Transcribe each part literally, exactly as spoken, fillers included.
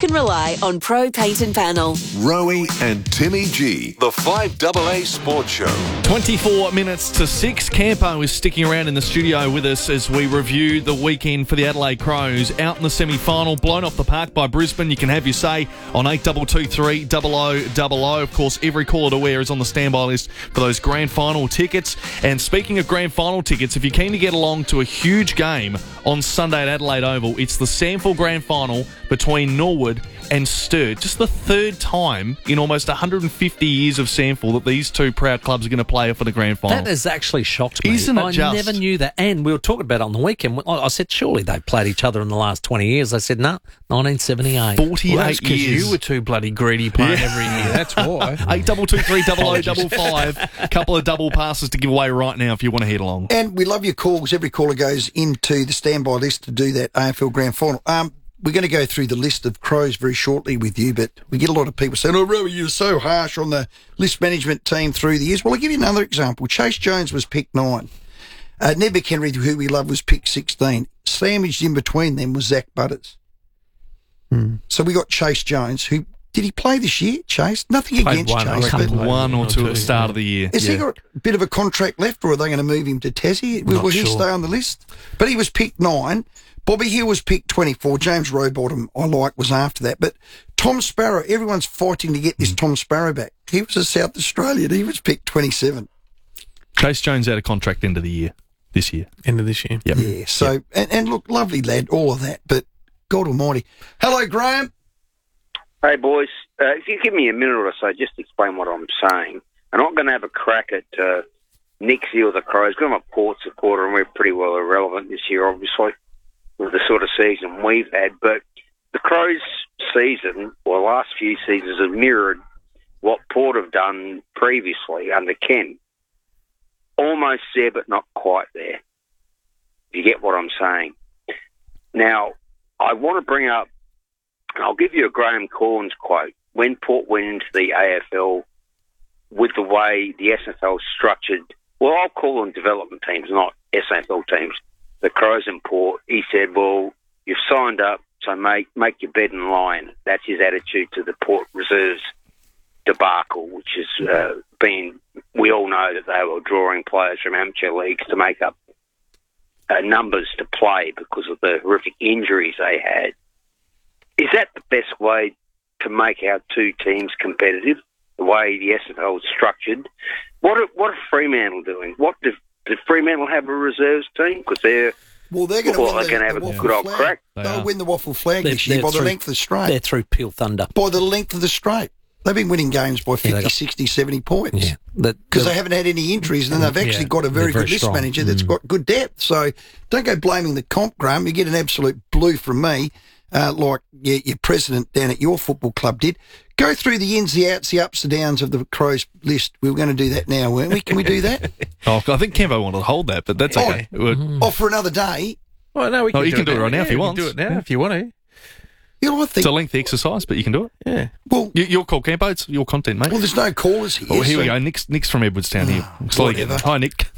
can rely on Pro Paint and Panel. Rowie and Timmy G, the five A A Sports Show. twenty-four minutes to six. Campo is sticking around in the studio with us as we review the weekend for the Adelaide Crows. Out in the semi-final, blown off the park by Brisbane. You can have your say on eight two two three, double oh double oh. Of course, every caller to wear is on the standby list for those grand final tickets. And speaking of grand final tickets, if you're keen to get along to a huge game on Sunday at Adelaide Oval, it's the SANFL Grand Final between Norwood and Sturt. Just the third time in almost one hundred fifty years of SANFL that these two proud clubs are going to play for the grand final. That has actually shocked me. Isn't it I just? never knew that. And we were talking about it on the weekend. I I said, surely they've played each other in the last twenty years. I said, no, nineteen seventy-eight. forty-eight Well, that's 'cause years. you were too bloody greedy playing every year. That's why. eight two two three, double oh double five. A couple of double passes to give away right now if you want to head along. And we love your calls. Every caller goes into the standby list to do that A F L Grand Final. Um, we're going to go through the list of Crows very shortly with you, but we get a lot of people saying, oh, Rowie, you're so harsh on the list management team through the years. Well, I'll give you another example. Chase Jones was picked nine. Uh, Nebek Henry, who we love, was picked sixteen. Sandwiched in between them was Zach Butters. Hmm. So we got Chase Jones, who... Did he play this year, Chase? Nothing Played against one, I Chase, reckon. but Played One or one or two at the two, start yeah. of the year. has Yeah. he got a bit of a contract left, or are they going to move him to Tassie? Will, Not will he sure. stay on the list? But he was picked nine. Bobby Hill was picked twenty-four. James Rowbottom, I like, was after that. But Tom Sparrow, everyone's fighting to get this Tom Sparrow back. He was a South Australian. He was picked twenty-seven. Chase Jones out of contract end of the year, this year. End of this year. Yep. Yeah, so, and, and look, lovely lad, all of that. But God almighty. Hello, Graham. Hey, boys, uh, if you give me a minute or so, just explain what I'm saying. I'm not going to have a crack at uh, Nixie or the Crows, because I'm a Port supporter and we're pretty well irrelevant this year, obviously, with the sort of season we've had. But the Crows' season, or the last few seasons, have mirrored what Port have done previously under Ken. Almost there, but not quite there. If you get what I'm saying. Now, I want to bring up, I'll give you a Graham Corns quote. When Port went into the A F L with the way the S F L structured, well, I'll call them development teams, not S F L teams, the Crows and Port, he said, well, you've signed up, so make, make your bed and lie in it. That's his attitude to the Port Reserves debacle, which has uh, been, we all know that they were drawing players from amateur leagues to make up uh, numbers to play because of the horrific injuries they had. Is that the best way to make our two teams competitive, the way the S F L is structured? What are, what are Fremantle doing? What do, do Fremantle have a reserves team? Because they're, Well, they're going to well, win they're the, going to have the a Waffle good old Flag. crack. They They'll are. win the Waffle Flag They're- this year they're by the through- length of the straight. They're through Peel Thunder. By the length of the straight. They've been winning games by fifty, they got- sixty, seventy points. Yeah. That- Because the- they haven't had any injuries, and they've actually Yeah, got a very they're very good list strong. manager that's Mm. got good depth. So don't go blaming the comp, Graham. You get an absolute blue from me, uh, like your, your president down at your football club did. Go through the ins, the outs, the ups, the downs of the Crows list. We were going to do that now, weren't we? Can we do that? Oh, I think Campo wanted to hold that, but that's Oh, okay. It would- Or for another day? Well, no, we Oh, can you do can do it now. right now if Yeah, you we want. can do it now Yeah. if you want to. You know, I It's think, a lengthy exercise, but you can do it. Yeah. well, You, your call, Campo. It's your content, mate. well, there's no callers here. Oh, here we so- go. Nick's, Nick's from Edwardstown here. Slowly whatever. getting. Hi, Nick.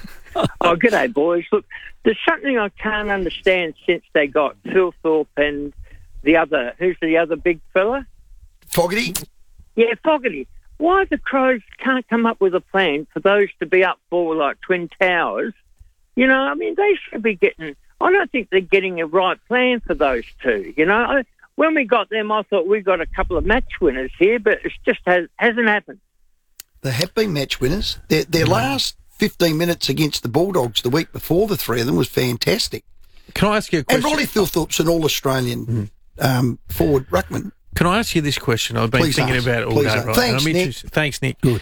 Oh, g'day, boys. Look, there's something I can't understand since they got Phil Thorpe and the other, who's the other big fella? Fogarty? Yeah, Fogarty. Why the Crows can't come up with a plan for those to be up for, like, Twin Towers? You know, I mean, they should be getting... I don't think they're getting a right plan for those two, you know? I, when we got them, I thought we got a couple of match winners here, but it just has, hasn't happened. They have been match winners. Their, their last fifteen minutes against the Bulldogs the week before, the three of them, was fantastic. Can I ask you a And question? Ronnie Philthorpe's an all-Australian um, forward ruckman. Can I ask you this question? I've been Please thinking ask. about it all Please day. ask. Right? Thanks, And I'm Nick. interested- Thanks, Nick. Good.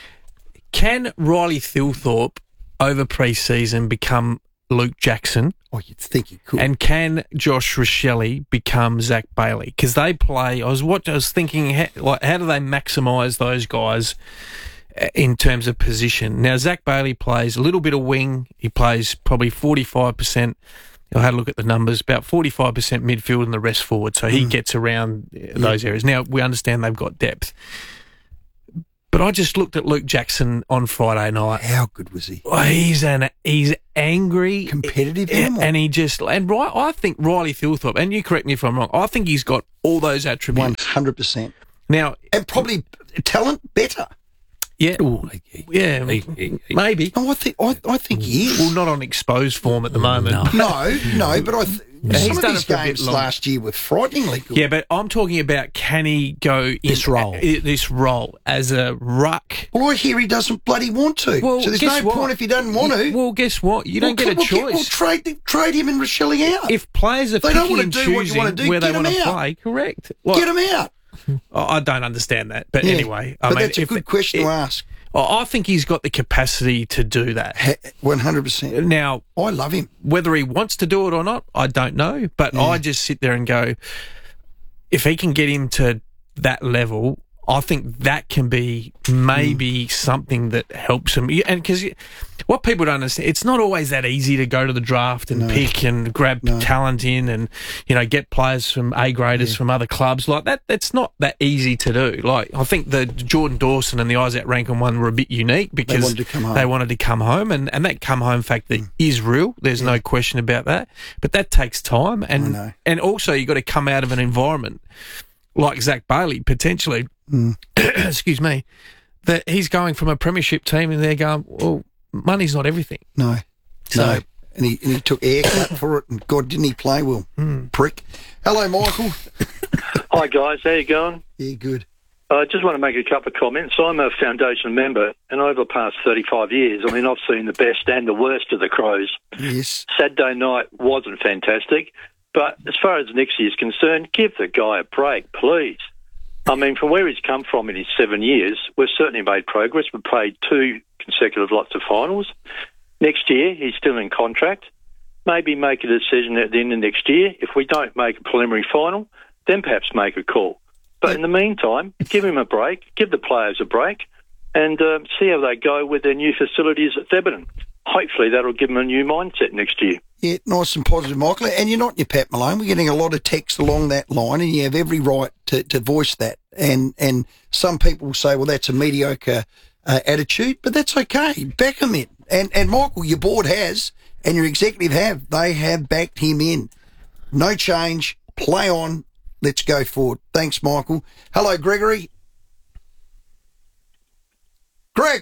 Can Riley Thilthorpe over pre-season become Luke Jackson? Oh, you'd think he could. And can Josh Rochelle become Zach Bailey? Because they play. I was what I was thinking. How, like, how do they maximise those guys uh, in terms of position? Now, Zach Bailey plays a little bit of wing. He plays probably forty-five percent. I had a look at the numbers. About forty-five percent midfield and the rest forward. So he Mm. gets around those areas. Now we understand they've got depth. But I just looked at Luke Jackson on Friday night. How good was he? Oh, he's an he's angry, Competitive and, animal. he just and right. I think Riley Thilthorpe, and you correct me if I'm wrong. I think he's got all those attributes. hundred percent. Now, And probably talent better. yeah, Ooh, he- yeah, he- he- he- maybe. No, I think I, I think he is. Well, not on exposed form at the moment. No, no, but I th- He's some of done his it for a bit games longer. last year were frighteningly good. Yeah, but I'm talking about can he go in This role. uh, this role as a ruck? Well, I hear he doesn't bloody want to. Well, so there's guess no what? point if he doesn't want to. Well, guess what? You don't Well, get a well, choice. Well, trade trade him and Rochelle out. If players are They don't picking wanna and do what you choosing wanna do, where they get 'em want to out. play, correct? Well, Get him out. I I don't understand that, but Yeah. anyway, I but mean, that's a if good it- question it- to ask. I think he's got the capacity to do that. One hundred percent. Now, I love him. whether he wants to do it or not, I don't know. But I just sit there and go, if he can get him to that level, I think that can be maybe something that helps him. And because what people don't understand, it's not always that easy to go to the draft and No. pick and grab No. talent in and, you know, get players from A graders from other clubs like that. That's not that easy to do. Like, I think the Jordan Dawson and the Isaac Rankin one were a bit unique because wanted to come home. they wanted to come home, and, and that come home factor is real. There's no question about that. But that takes time, I and know. and also you got to come out of an environment like Zach Bailey potentially. Mm. Excuse me, that he's going from a premiership team, and they're going, well, money's not everything. No. So- no. And he, and he took a haircut for it, and God, didn't he play well? Prick. Hello, Michael. Hi guys, how you going? Yeah, good. I just want to make a couple of comments. I'm a foundation member, and over the past thirty-five years, I mean, I've seen the best and the worst of the Crows. Yes. Saturday night wasn't fantastic, but as far as next year's concerned, give the guy a break, please. I mean, from where he's come from in his seven years, we've certainly made progress. We've played two consecutive lots of finals. Next year, he's still in contract. Maybe make a decision at the end of next year. If we don't make a preliminary final, then perhaps make a call. But in the meantime, give him a break, give the players a break, and uh, see how they go with their new facilities at Thebarton. Hopefully that'll give them a new mindset next year. Yeah, nice and positive, Michael. And you're not in your Pat Malone. We're getting a lot of text along that line, and you have every right to, to voice that. And and some people will say, well, that's a mediocre uh, attitude, but that's okay. Back him in. And, and Michael, your board has, and your executive have, they have backed him in. No change. Play on. Let's go forward. Thanks, Michael. Hello, Gregory. Greg.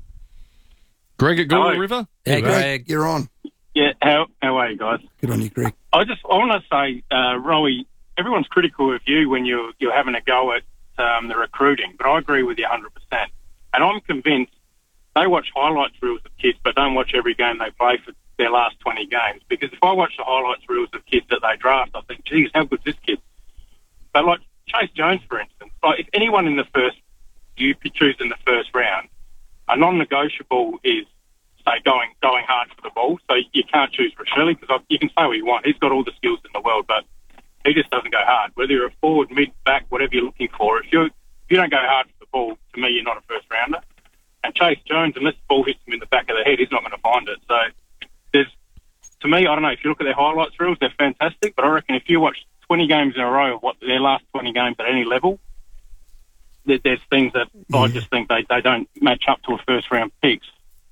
Greg at Gula Hello. River? Hey, Greg, Greg. you're on. Yeah, how how are you guys? Good on you, Greg. I just I want to say, uh, Rowie, everyone's critical of you when you're you're having a go at um, the recruiting, but I agree with you one hundred percent. And I'm convinced they watch highlights reels of kids, but don't watch every game they play for their last twenty games. Because if I watch the highlights reels of kids that they draft, I think, geez, how good's this kid? But like Chase Jones, for instance, like if anyone in the first you choose in the first round, a non-negotiable is say going going hard for the ball. So you can't choose Rochelle because you can say what you want. He's got all the skills in the world, but he just doesn't go hard. Whether you're a forward, mid, back, whatever you're looking for, if you if you don't go hard for the ball, to me, you're not a first rounder. And Chase Jones, unless the ball hits him in the back of the head, he's not going to find it. So there's, to me, I don't know. If you look at their highlights reels, they're fantastic. But I reckon if you watch twenty games in a row of what their last twenty games at any level, there, there's things that I just think they, they don't match up to a first round picks.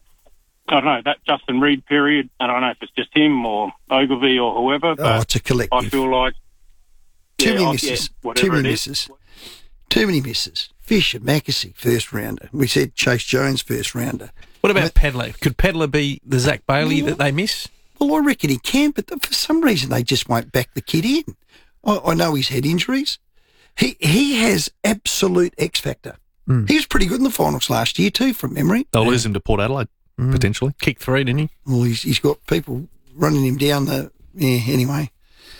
I don't know, that Justin Reed period, I don't know if it's just him or Ogilvy or whoever, but Oh, it's a collective. I feel like Too yeah, many I- misses. yeah, whatever Too many it is. misses. Too many misses. Fisher, Mackesy, first rounder. We said Chase Jones, first rounder. What about Pedler? Could Pedler be the Zach Bailey that they miss? Well, I reckon he can, but for some reason they just won't back the kid in. I, I know he's had injuries. He he has absolute X factor. Mm. He was pretty good in the finals last year too, from memory. They'll lose him to Port Adelaide, Mm. potentially. Kick three, didn't he? Well, he's he's got people running him down the. Yeah. Anyway.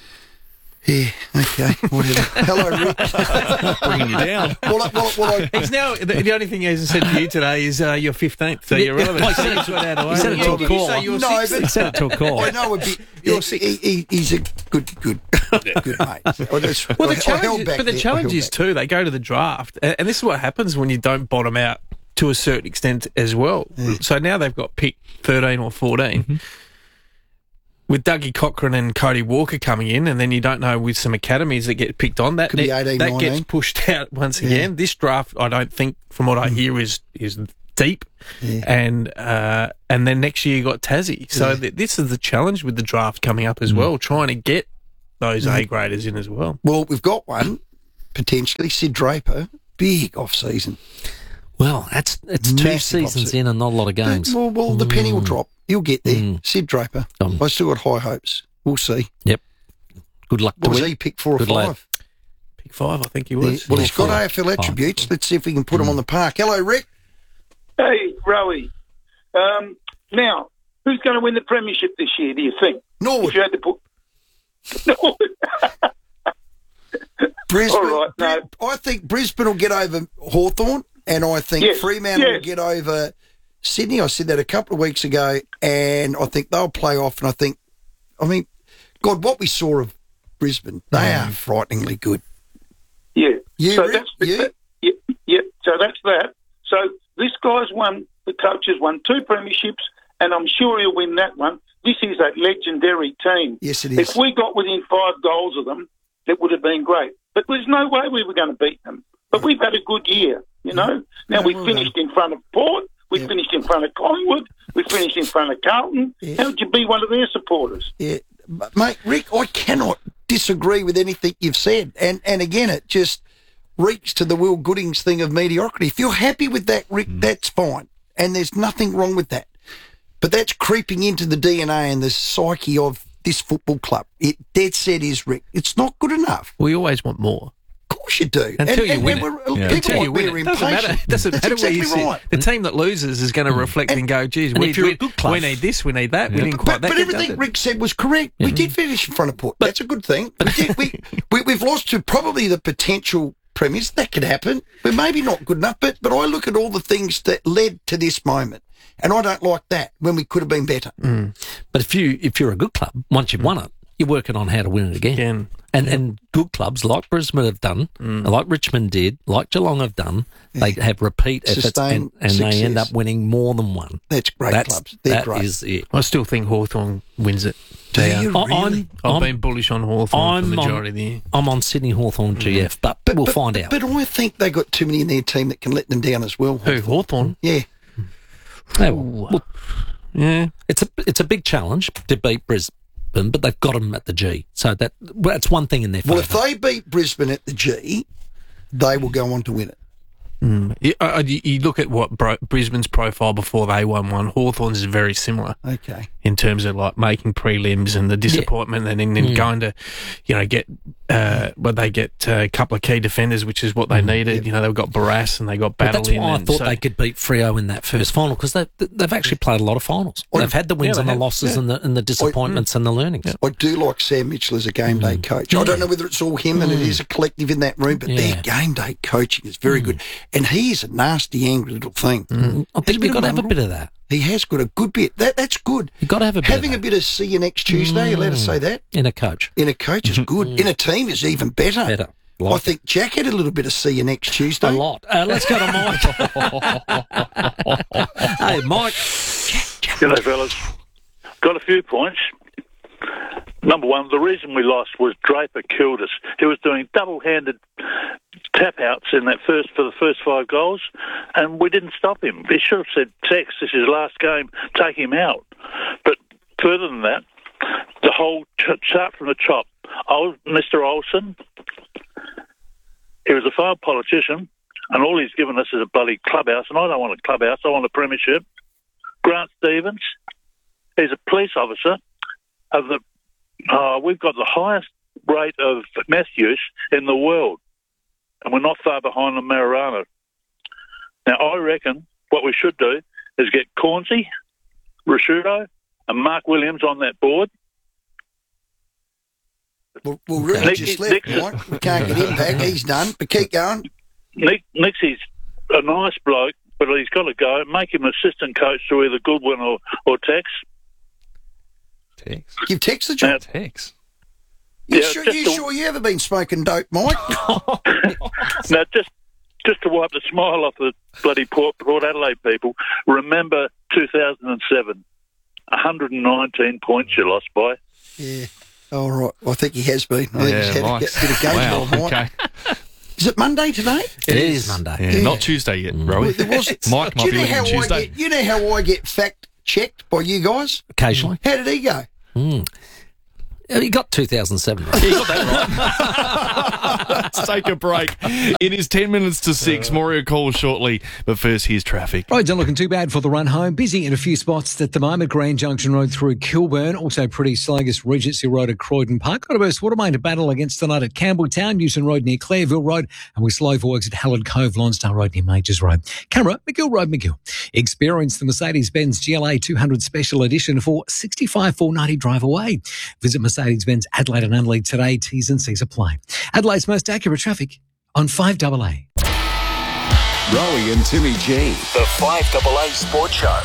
Yeah. Okay. Whatever. Hello, Rick. Bringing you down. well, I- well, well, I, He's now, the, the only thing he hasn't said to you today is uh, you're fifteenth, so you're relevant. He said it to- he said it to a Did you caller. say you were No, sixth? but- He said it to a call. I know a bit. He, he, he, he's a good, good, good mate. I just, Well, I- the I challenge, held is, back but the there. I challenge held is back. too. They go to the draft, and, and this is what happens when you don't bottom out to a certain extent as well. So now they've got pick thirteen or fourteen. Mm-hmm. With Dougie Cochran and Cody Walker coming in, and then you don't know with some academies that get picked on that Could be that, eighteen, that nineteen. gets pushed out once Yeah. again. This draft, I don't think, from what I hear, is is deep, Yeah. and uh, and then next year you got Tassie. So Yeah. th- this is the challenge with the draft coming up as well, trying to get those A graders in as well. Well, we've got one. potentially. Sid Draper, big off-season. Well, that's it's two Massive seasons offset. in and not a lot of games. Well, well the penny will Mm. drop. You'll get there. Mm. Sid Draper. Um, I still got high hopes. We'll see. Yep. Good luck What to was him. he, pick four or Good lad. five? Pick five, I think he Yeah, was. well, he's got Five. A F L attributes. Let's see if we can put him on the park. Hello, Rick. Hey, Rowie. Um, now, who's going to win the premiership this year, do you think? Norwood. If you had to put... No. Brisbane. All right, no. I think Brisbane will get over Hawthorn, and I think Yes, Fremantle will yes. get over Sydney. I said that a couple of weeks ago, and I think they'll play off. And I think, I mean, God, what we saw of Brisbane, they Mm. are frighteningly good. Yeah. You, so Rick? that's You? that- yeah, yeah. So that's that. So this guy's won. The coach has won two premierships, and I'm sure he'll win that one. This is a legendary team. Yes, it is. If we got within five goals of them, it would have been great. But there's no way we were going to beat them. But we've had a good year, you know. Now Yeah, we well finished in front of Port. We Yeah. finished in front of Collingwood. We finished in front of Carlton. Yeah. How would you be one of their supporters? Yeah, but, mate, Rick, I cannot disagree with anything you've said. And and again, it just reeks to the Will Goodings thing of mediocrity. If you're happy with that, Rick, that's fine. And there's nothing wrong with that. But that's creeping into the D N A and the psyche of this football club. It dead set is, Rick. It's not good enough. We always want more. Of course you do. Until and, you and, win and it. we're- Yeah. People Until you like win we're it. Doesn't impatient. matter. Doesn't That's matter exactly where you sit. right. The team that loses is going to reflect and, go, geez, And we, if you're a we, good club- we need this, we need that, we didn't quite But, that. but get everything done. Rick said was correct. We did finish in front of Port. That's a good thing. We did, we, we, we've lost to probably the potential premiers. That could happen. We're maybe not good enough, but, but I look at all the things that led to this moment, and I don't like that when we could have been better. But if you if you're a good club, once you've won it, you're working on how to win it again. Again. And and good clubs like Brisbane have done, like Richmond did, like Geelong have done, they have repeat efforts Sustained and, and they end success. up winning more than one. That's great That's, clubs. They're that great. is it. I still think Hawthorn wins it. Do Yeah. you I- really? I've I'm- been bullish on Hawthorn for the I'm on- majority of the year. I'm on Sydney Hawthorn G F, but, we'll but, find out. But I think they got too many in their team that can let them down as well. Who, Hawthorn? Yeah. They will. Well, Yeah. it's a it's a big challenge to beat Brisbane, but they've got them at the G, so that well, that's one thing in their Well, if favour. they beat Brisbane at the G, they will go on to win it. You, uh, you, you look at what Bro- Brisbane's profile before they won one. Hawthorn's is very similar Okay. in terms of like making prelims and the disappointment, and then, then going to, you know, get uh, well, they get uh, a couple of key defenders, which is what they needed. You know, they've got Barras and they got But Battle that's in. why I and thought so- they could beat Freo in that first final because they, they've actually played a lot of finals. They've had the wins yeah, and they the have, losses yeah. and the and the disappointments and the learnings. I do like Sam Mitchell as a game day coach. I don't know whether it's all him and it is a collective in that room, but Yeah. their game day coaching is very good. And he is a nasty, angry little thing. I He's think a you've bit got to of have a a- bit of that. He has got a good bit. That That's good. You've got to have a bit Having of a bit of see you next Tuesday, you let us say that. that in a coach. In a coach is good. In a team is even better. Better. I Like think Jack had a little bit of see you next Tuesday. a lot. Uh, let's go to Mike. Hey, Mike. G'day, fellas. Got a few points. Number one, the reason we lost was Draper killed us. He was doing double-handed tap-outs in that first for the first five goals, and we didn't stop him. He should have said, Tex, this is his last game, take him out. But further than that, the whole ch- chart from the top, old Mister Olsen, he was a failed politician, and all he's given us is a bloody clubhouse, and I don't want a clubhouse, I want a premiership. Grant Stevens, he's a police officer of the. Uh, we've got the highest rate of meth use in the world, and we're not far behind the marijuana. Now, I reckon what we should do is get Cornsey, Rashudo, and Mark Williams on that board. Well, well really Nick- just left, Nick's- Mike. We can't get him back. He's done. But keep going. Nick, Nixie's a nice bloke, but he's got to go. Make him assistant coach to either Goodwin or, or Tex. Tex. Give Tex the job. Now, Tex. You, Yeah, sure, just you the- sure you ever been smoking dope, Mike? Now, just just to wipe the smile off the bloody Port, Port Adelaide people, remember two thousand seven, one hundred nineteen points you lost by. Yeah. All right. Well, I think he has been. I think Yeah, he's had Mike. a bit of game Wow, ball, Mike. okay. Is it Monday today? It is Monday. Yeah, Yeah. Not Tuesday yet, Well, Rowie. there was, Mike do might you be know looking how Tuesday. I get, you know how I get fact checked by you guys? Occasionally. How did he go? Mm. You got two thousand seven. Yeah, you got that right. Let's take a break. It is ten minutes to six. Moria calls shortly, but first here's traffic. Roads aren't looking too bad for the run home. Busy in a few spots at the moment. Grand Junction Road through Kilburn. Also pretty sluggish. Regency Road at Croydon Park. Got a burst water main to battle against tonight at Campbelltown. Newton Road near Clareville Road. And we're slow for works at Hallett Cove, Lonsdale Road near Majors Road. Camera, McGill Road, McGill. Experience the Mercedes-Benz G L A two hundred Special Edition for sixty-five thousand four hundred ninety drive away. Visit Mercedes-Benz Adelaide and Adelaide today. T's and C's apply. Adelaide's most accurate traffic on five A A. Rowie and Timmy G, the five A A Sports Show.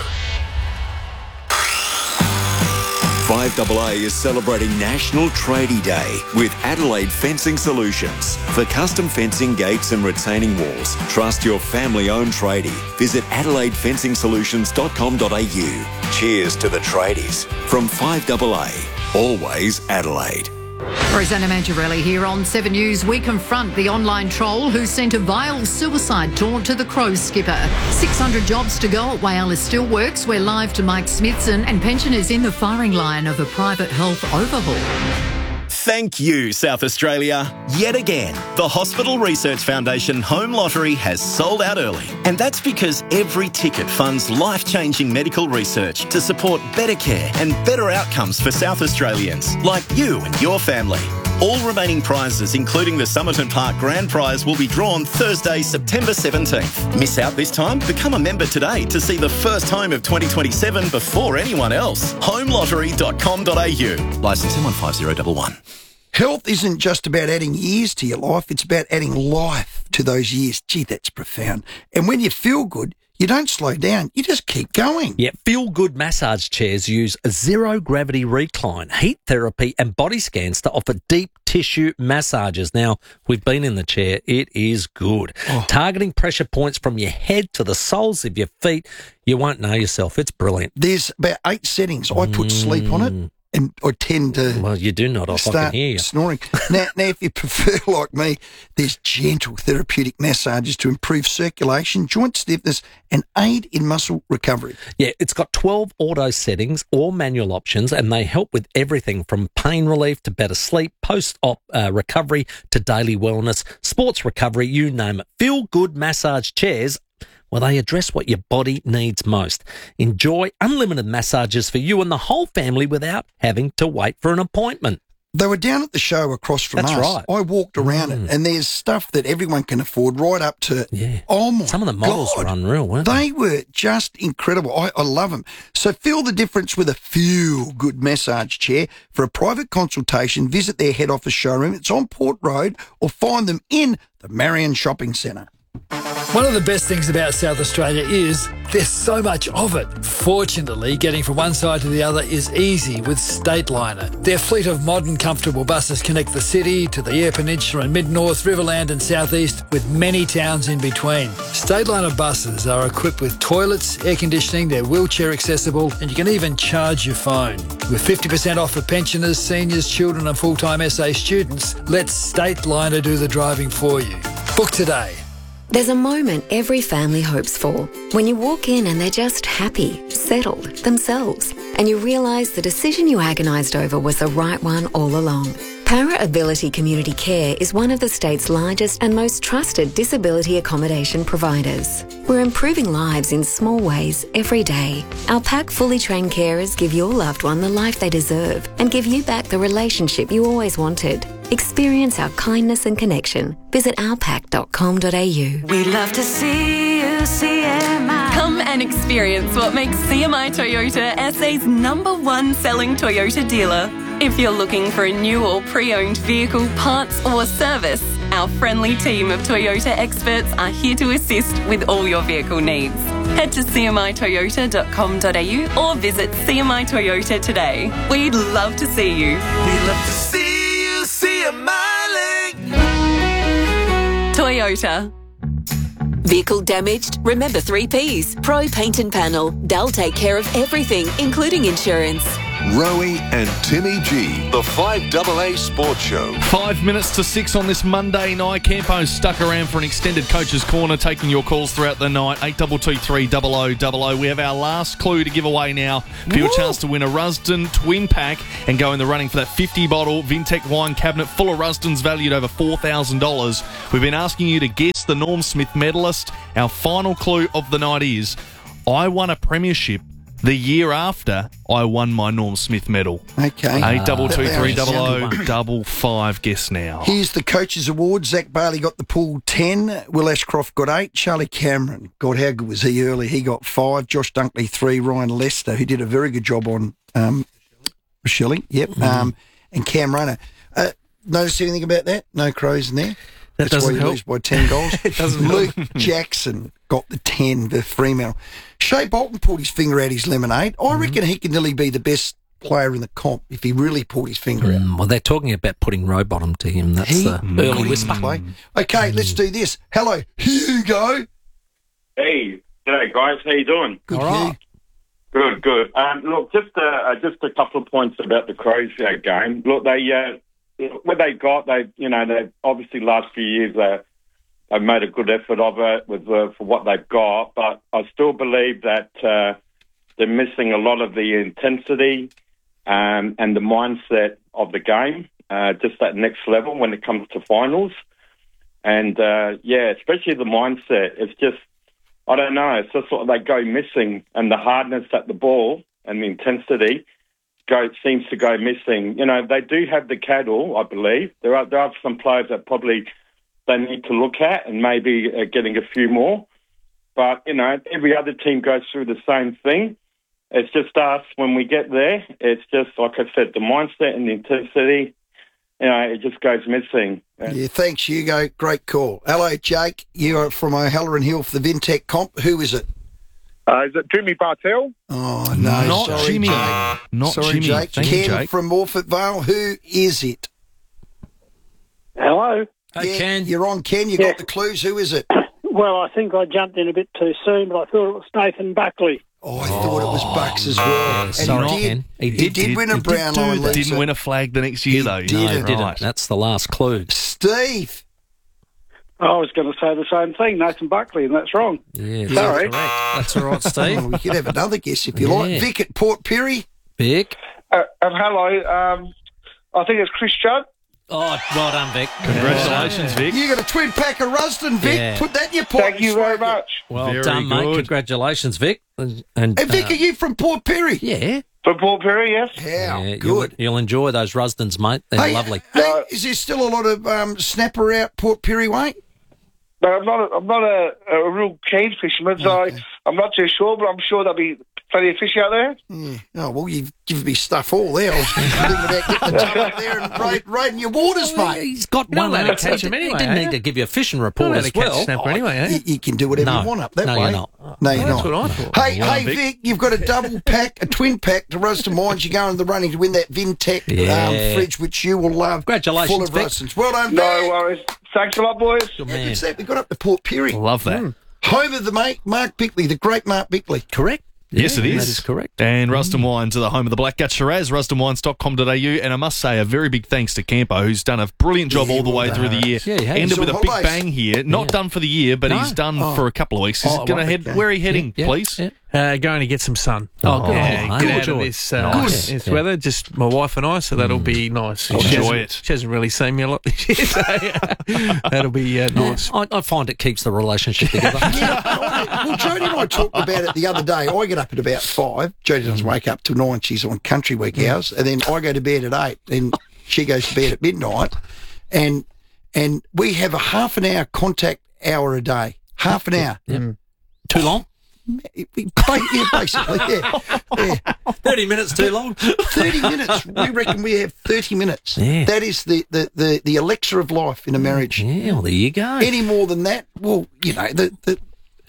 five A A is celebrating National Tradie Day with Adelaide Fencing Solutions. For custom fencing, gates and retaining walls, trust your family-owned tradie. Visit adelaide fencing solutions dot com dot a u. Cheers to the tradies. From five A A, always Adelaide. Rosanna Mangiarelli here on Seven News. We confront the online troll who sent a vile suicide taunt to the Crows skipper. six hundred jobs to go at Wales still works. We're live to Mike Smithson, and pensioners in the firing line of a private health overhaul. Thank you, South Australia. Yet again, the Hospital Research Foundation Home Lottery has sold out early. And that's because every ticket funds life-changing medical research to support better care and better outcomes for South Australians, like you and your family. All remaining prizes, including the Somerton Park Grand Prize, will be drawn Thursday, September seventeenth. Miss out this time? Become a member today to see the first home of twenty twenty-seven before anyone else. home lottery dot com dot a u. Licence M one five zero one one. Health isn't just about adding years to your life, it's about adding life to those years. Gee, that's profound. And when you feel good, you don't slow down, you just keep going. Yeah, Feel Good massage chairs use a zero-gravity recline, heat therapy and body scans to offer deep tissue massages. Now, we've been in the chair. It is good. Oh. Targeting pressure points from your head to the soles of your feet. You won't know yourself. It's brilliant. There's about eight settings. I put mm. sleep on it. And I tend to well, you do not off. start I can hear you. snoring. now, now, if you prefer, like me, there's gentle therapeutic massages to improve circulation, joint stiffness, and aid in muscle recovery. Yeah, it's got twelve auto settings or manual options, and they help with everything from pain relief to better sleep, post-op uh, recovery to daily wellness, sports recovery, you name it. Feel Good massage chairs. Well, they address what your body needs most. Enjoy unlimited massages for you and the whole family without having to wait for an appointment. They were down at the show across from That's us. Right. I walked around mm. it, and there's stuff that everyone can afford right up to, yeah. oh my Some of the models God. were unreal, weren't they? They were just incredible. I, I love them. So feel the difference with a Feel Good massage chair. For a private consultation, visit their head office showroom. It's on Port Road, or find them in the Marion Shopping Centre. One of the best things about South Australia is there's so much of it. Fortunately, getting from one side to the other is easy with Stateliner. Their fleet of modern, comfortable buses connect the city to the Eyre Peninsula and Mid-North, Riverland and South East, with many towns in between. Stateliner buses are equipped with toilets, air conditioning, they're wheelchair accessible, and you can even charge your phone. With fifty percent off for pensioners, seniors, children and full-time S A students, let Stateliner do the driving for you. Book today. There's a moment every family hopes for, when you walk in and they're just happy, settled, themselves, and you realise the decision you agonised over was the right one all along. Para Ability Community Care is one of the state's largest and most trusted disability accommodation providers. We're improving lives in small ways every day. Our pack fully trained carers give your loved one the life they deserve and give you back the relationship you always wanted. Experience our kindness and connection. Visit our pack dot com dot a u. We love to see you, C M I. Come and experience what makes C M I Toyota S A's number one selling Toyota dealer. If you're looking for a new or pre-owned vehicle, parts or service, our friendly team of Toyota experts are here to assist with all your vehicle needs. Head to c m i toyota dot com dot a u or visit C M I Toyota today. We'd love to see you. We love to see you, C M I Toyota. Vehicle damaged? Remember three Ps. Pro Paint and Panel. They'll take care of everything, including insurance. Rowie and Timmy G, the five double A Sports Show. Five minutes to six on this Monday night. Campo's stuck around for an extended Coach's Corner, taking your calls throughout the night. eight two two three, double oh double oh. We have our last clue to give away now for your chance to win a Rusden twin pack and go in the running for that fifty bottle Vintec wine cabinet full of Rusdens valued over four thousand dollars. We've been asking you to guess the Norm Smith medalist. Our final clue of the night is, I won a premiership the year after I won my Norm Smith medal. Okay. Eight double two three double oh double five. Guess now. Here's the Coaches Award. Zach Bailey got the pool ten. Will Ashcroft got eight. Charlie Cameron, God, how good was he early? He got five. Josh Dunkley, three. Ryan Lester, who did a very good job on um, Rochelle. Yep. Mm. Um, and Cam Runner. Uh, notice anything about that? No Crows in there? That That's why you help. lose by ten goals. It doesn't Luke help. Jackson got the ten, the Fremantle. Shea Bolton pulled his finger out his lemonade. I reckon he can nearly be the best player in the comp if he really pulled his finger out. Mm, well, they're talking about putting Rowbottom to him. That's He the early got whisper. him play. Okay, let's do this. Hello, Hugo. Hey, g'day guys, how you doing? Good, All right. Good, good. Um, look, just uh, just a couple of points about the Crows uh, game. Look, they uh, what they got, they you know, they obviously last few years they they've made a good effort of it with uh, for what they've got, but I still believe that uh, they're missing a lot of the intensity um, and the mindset of the game, uh, just that next level when it comes to finals. And uh, yeah, especially the mindset. It's just, I don't know, it's just sort of they go missing, and the hardness at the ball and the intensity go seems to go missing. You know, they do have the cattle, I believe. There are there are some players that probably they need to look at and maybe uh, getting a few more. But, you know, every other team goes through the same thing. It's just us, when we get there, it's just, like I said, the mindset and the intensity, you know, it just goes missing. Yeah, thanks, Hugo. Great call. Hello, Jake. You're from O'Halloran Hill for the Vintec comp. Who is it? Uh, is it Jimmy Bartell? Oh, no. Not sorry, Jimmy. Jake. Not sorry, Jimmy. Jake. Thank Ken you, Jake. from Morford Vale. Who is it? Hello. Hey, yeah, Ken. You're on, Ken. You Yeah. got the clues. Who is it? Well, I think I jumped in a bit too soon, but I thought it was Nathan Buckley. Oh, I thought it was Bucks as well. And sorry, he did. Ken. He did, he did win a He did Brownlow do and that. Lisa. Didn't win a flag the next year, though. didn't. No, No, Didn't. right. That's the last clue. Steve. I was going to say the same thing, Nathan Buckley, and that's wrong. Yeah, Sorry. correct. That's all right, Steve. Oh, we could have another guess if you Yeah. like. Vic at Port Pirie. Vic. Uh, um, hello, um, I think it's Chris Judd. Oh, well done, Vic. Congratulations, Vic. You got a twin pack of Rusden, Vic. Yeah. Put that in your pocket. Thank you very much. Well Very done, mate. good. Congratulations, Vic. And, and Hey, Vic, uh, are you from Port Pirie? yeah. For Port Pirie, yes. Yeah, yeah, good. You'll, you'll enjoy those Rusdens, mate. They're Hey, lovely. Hey, is there still a lot of um, snapper out Port Pirie way? But I'm not a, I'm not a, a real keen fisherman, so I, I'm not too sure, but I'm sure there'll be plenty of fish out there. Yeah. Oh, well, you've given me stuff all there. I was thinking about getting the tub up there and raid, raiding your waters, mate. He's got You don't one. let out. it catch He him didn't- anyway, He didn't eh? need to give you a fishing report Don't as let it catch well. snapper anyway, eh? You, you can do whatever No. you want up that No, way. you're not. No, you're That's not. what I thought. Hey, Well done, hey, Vic. Vic, you've got a double pack, a twin pack to Rusden Wines. You're going in the running to win that Vintec Yeah. um, fridge, which you will love. Congratulations, Full of Vic. Rustens. Well done, No Vic. worries. Thanks a lot, boys. Good How man. good's that? We got up to Port Pirie. Love that. Home of the mate, Mark Bickley, the great Mark Bickley. Correct. Yes, it Yeah, is. That is correct. And Rusden Wines are the home of the Blackgut Shiraz, rusden wines dot com dot a u. And I must say, a very big thanks to Campo, who's done a brilliant job Yeah, all the well way done. through the year. Yeah, he has. Ended with a Some big holidays. bang here. Not Yeah. done for the year, but No. he's done Oh. for a couple of weeks. He's Oh, going to what head. a Where are you heading, Yeah, please? yeah. Uh, going to get some sun. Oh, good. Yeah, Oh, get hey, out enjoy of it. this, uh, Nice. this Yeah. weather. Just my wife and I, so that'll be nice. Enjoy she hasn't- it. She hasn't really seen me a lot this year, so that'll be uh, nice. I, I find it keeps the relationship together. Yeah, well, Jodie and I talked about it the other day. I get up at about five. Jodie doesn't wake up till nine. She's on country week hours. And then I go to bed at eight. And she goes to bed at midnight. And and we have a half an hour contact hour a day. Half an hour. Too long? Yeah, basically, yeah. yeah. thirty minutes too long? thirty minutes. We reckon we have thirty minutes. Yeah. That is the, the, the, the elixir of life in a marriage. Yeah, well, there you go. Any more than that, well, you know, the, the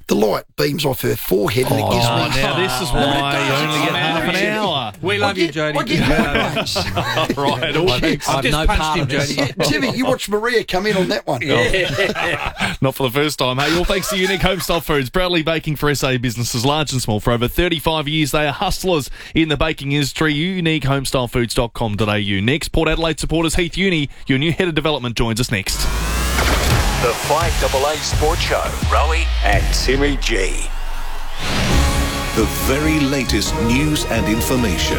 the light beams off her forehead and Oh, it gives me... now this is why you only get half an hour. We love you, Jody. I get migraines. Right, all thanks. I've just punched him, Jody. Yeah, Timmy, you watched Maria come in on that one. Yeah. Not for the first time. Hey, all thanks to Unique Homestyle Foods, proudly baking for S A businesses large and small for over thirty-five years. They are hustlers in the baking industry. unique homestyle foods dot com dot a u. Next, Port Adelaide supporters Heath Uni, your new head of development, joins us next. The five double A Sports Show, Rowie and Timmy G. The very latest news and information.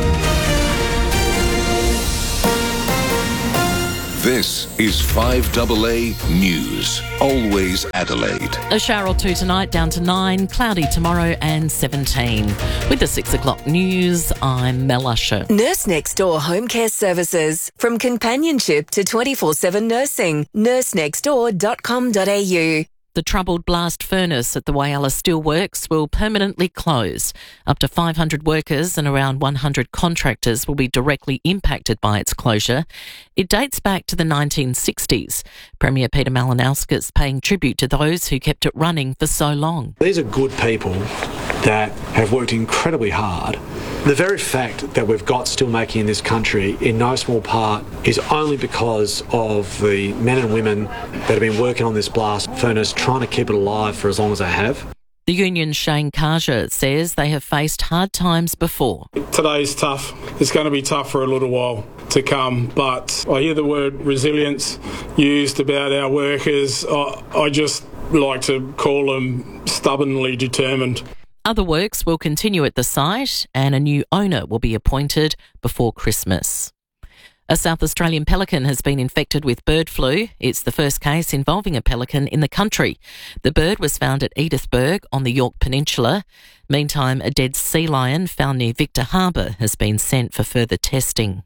This is five double A News. Always Adelaide. A shower or two tonight, down to nine, cloudy tomorrow and seventeen. With the six o'clock news, I'm Mel Usher. Nurse Next Door Home Care Services. From companionship to twenty-four seven nursing. nurse next door dot com dot a u. The troubled blast furnace at the Whyalla Steelworks will permanently close. Up to five hundred workers and around one hundred contractors will be directly impacted by its closure. It dates back to the nineteen sixties. Premier Peter Malinauskas paying tribute to those who kept it running for so long. These are good people that have worked incredibly hard. The very fact that we've got steelmaking in this country, in no small part, is only because of the men and women that have been working on this blast furnace, trying to keep it alive for as long as they have. The union's Shane Kaja says they have faced hard times before. Today's tough. It's going to be tough for a little while to come, but I hear the word resilience used about our workers. I, I just like to call them stubbornly determined. Other works will continue at the site and a new owner will be appointed before Christmas. A South Australian pelican has been infected with bird flu. It's the first case involving a pelican in the country. The bird was found at Edithburgh on the York Peninsula. Meantime, a dead sea lion found near Victor Harbour has been sent for further testing.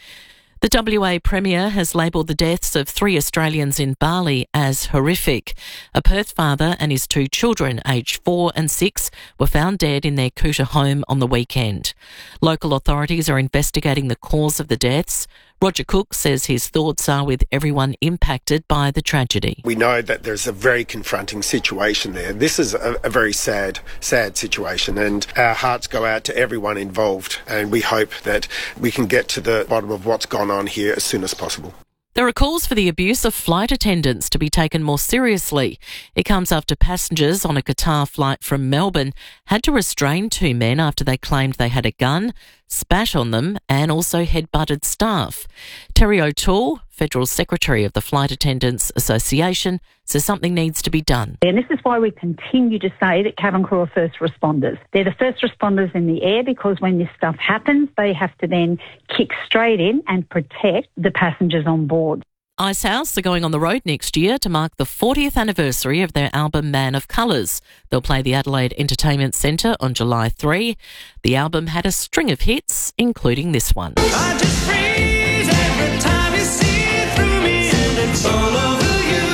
The W A Premier has labelled the deaths of three Australians in Bali as horrific. A Perth father and his two children, aged four and six, were found dead in their Kuta home on the weekend. Local authorities are investigating the cause of the deaths. Roger Cook says his thoughts are with everyone impacted by the tragedy. We know that there's a very confronting situation there. This is a, a very sad, sad situation, and our hearts go out to everyone involved, and we hope that we can get to the bottom of what's gone on here as soon as possible. There are calls for the abuse of flight attendants to be taken more seriously. It comes after passengers on a Qatar flight from Melbourne had to restrain two men after they claimed they had a gun, spat on them and also headbutted staff. Terry O'Toole, Federal Secretary of the Flight Attendants Association, says something needs to be done. And this is why we continue to say that cabin crew are first responders. They're the first responders in the air because when this stuff happens, they have to then kick straight in and protect the passengers on board. Icehouse are going on the road next year to mark the fortieth anniversary of their album Man of Colours. They'll play the Adelaide Entertainment Centre on July third. The album had a string of hits, including this one. I just freeze every time you see it through me, and it's all over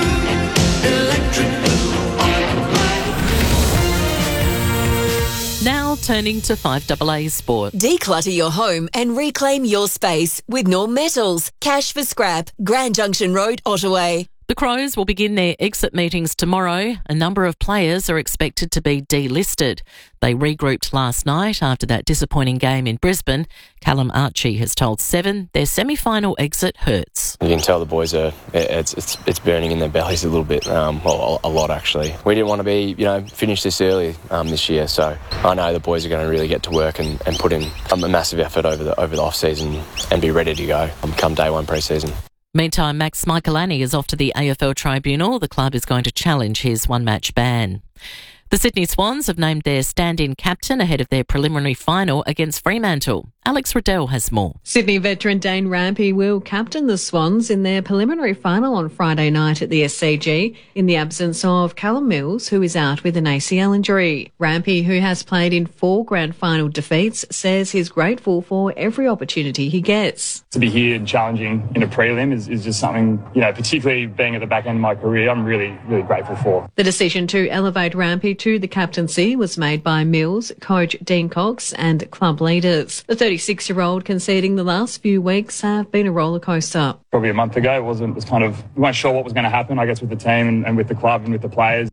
you. Electric blue on Now turning to five double A Sport. Declutter your home and reclaim your space with Norm Metals. Cash for scrap. Grand Junction Road, Ottaway. The Crows will begin their exit meetings tomorrow. A number of players are expected to be delisted. They regrouped last night after that disappointing game in Brisbane. Callum Archie has told Seven their semi-final exit hurts. You can tell the boys are it's it's, it's burning in their bellies a little bit, um, well, a lot actually. We didn't want to be, you know, finish this early um, this year, so I know the boys are going to really get to work and, and put in a massive effort over the over the off season and be ready to go um, come day one pre-season. Meantime, Max Michelani is off to the A F L tribunal. The club is going to challenge his one-match ban. The Sydney Swans have named their stand-in captain ahead of their preliminary final against Fremantle. Alex Riddell has more. Sydney veteran Dane Rampy will captain the Swans in their preliminary final on Friday night at the S C G in the absence of Callum Mills, who is out with an A C L injury. Rampy, who has played in four grand final defeats, says he's grateful for every opportunity he gets. To be here and challenging in a prelim is, is just something, you know, particularly being at the back end of my career, I'm really, really grateful for. The decision to elevate Rampy to the captaincy was made by Mills, coach Dean Cox and club leaders. The thirty-six-year-old conceding the last few weeks have been a roller coaster. Probably a month ago, it wasn't, it was kind of, we weren't sure what was going to happen, I guess, with the team and, and with the club and with the players.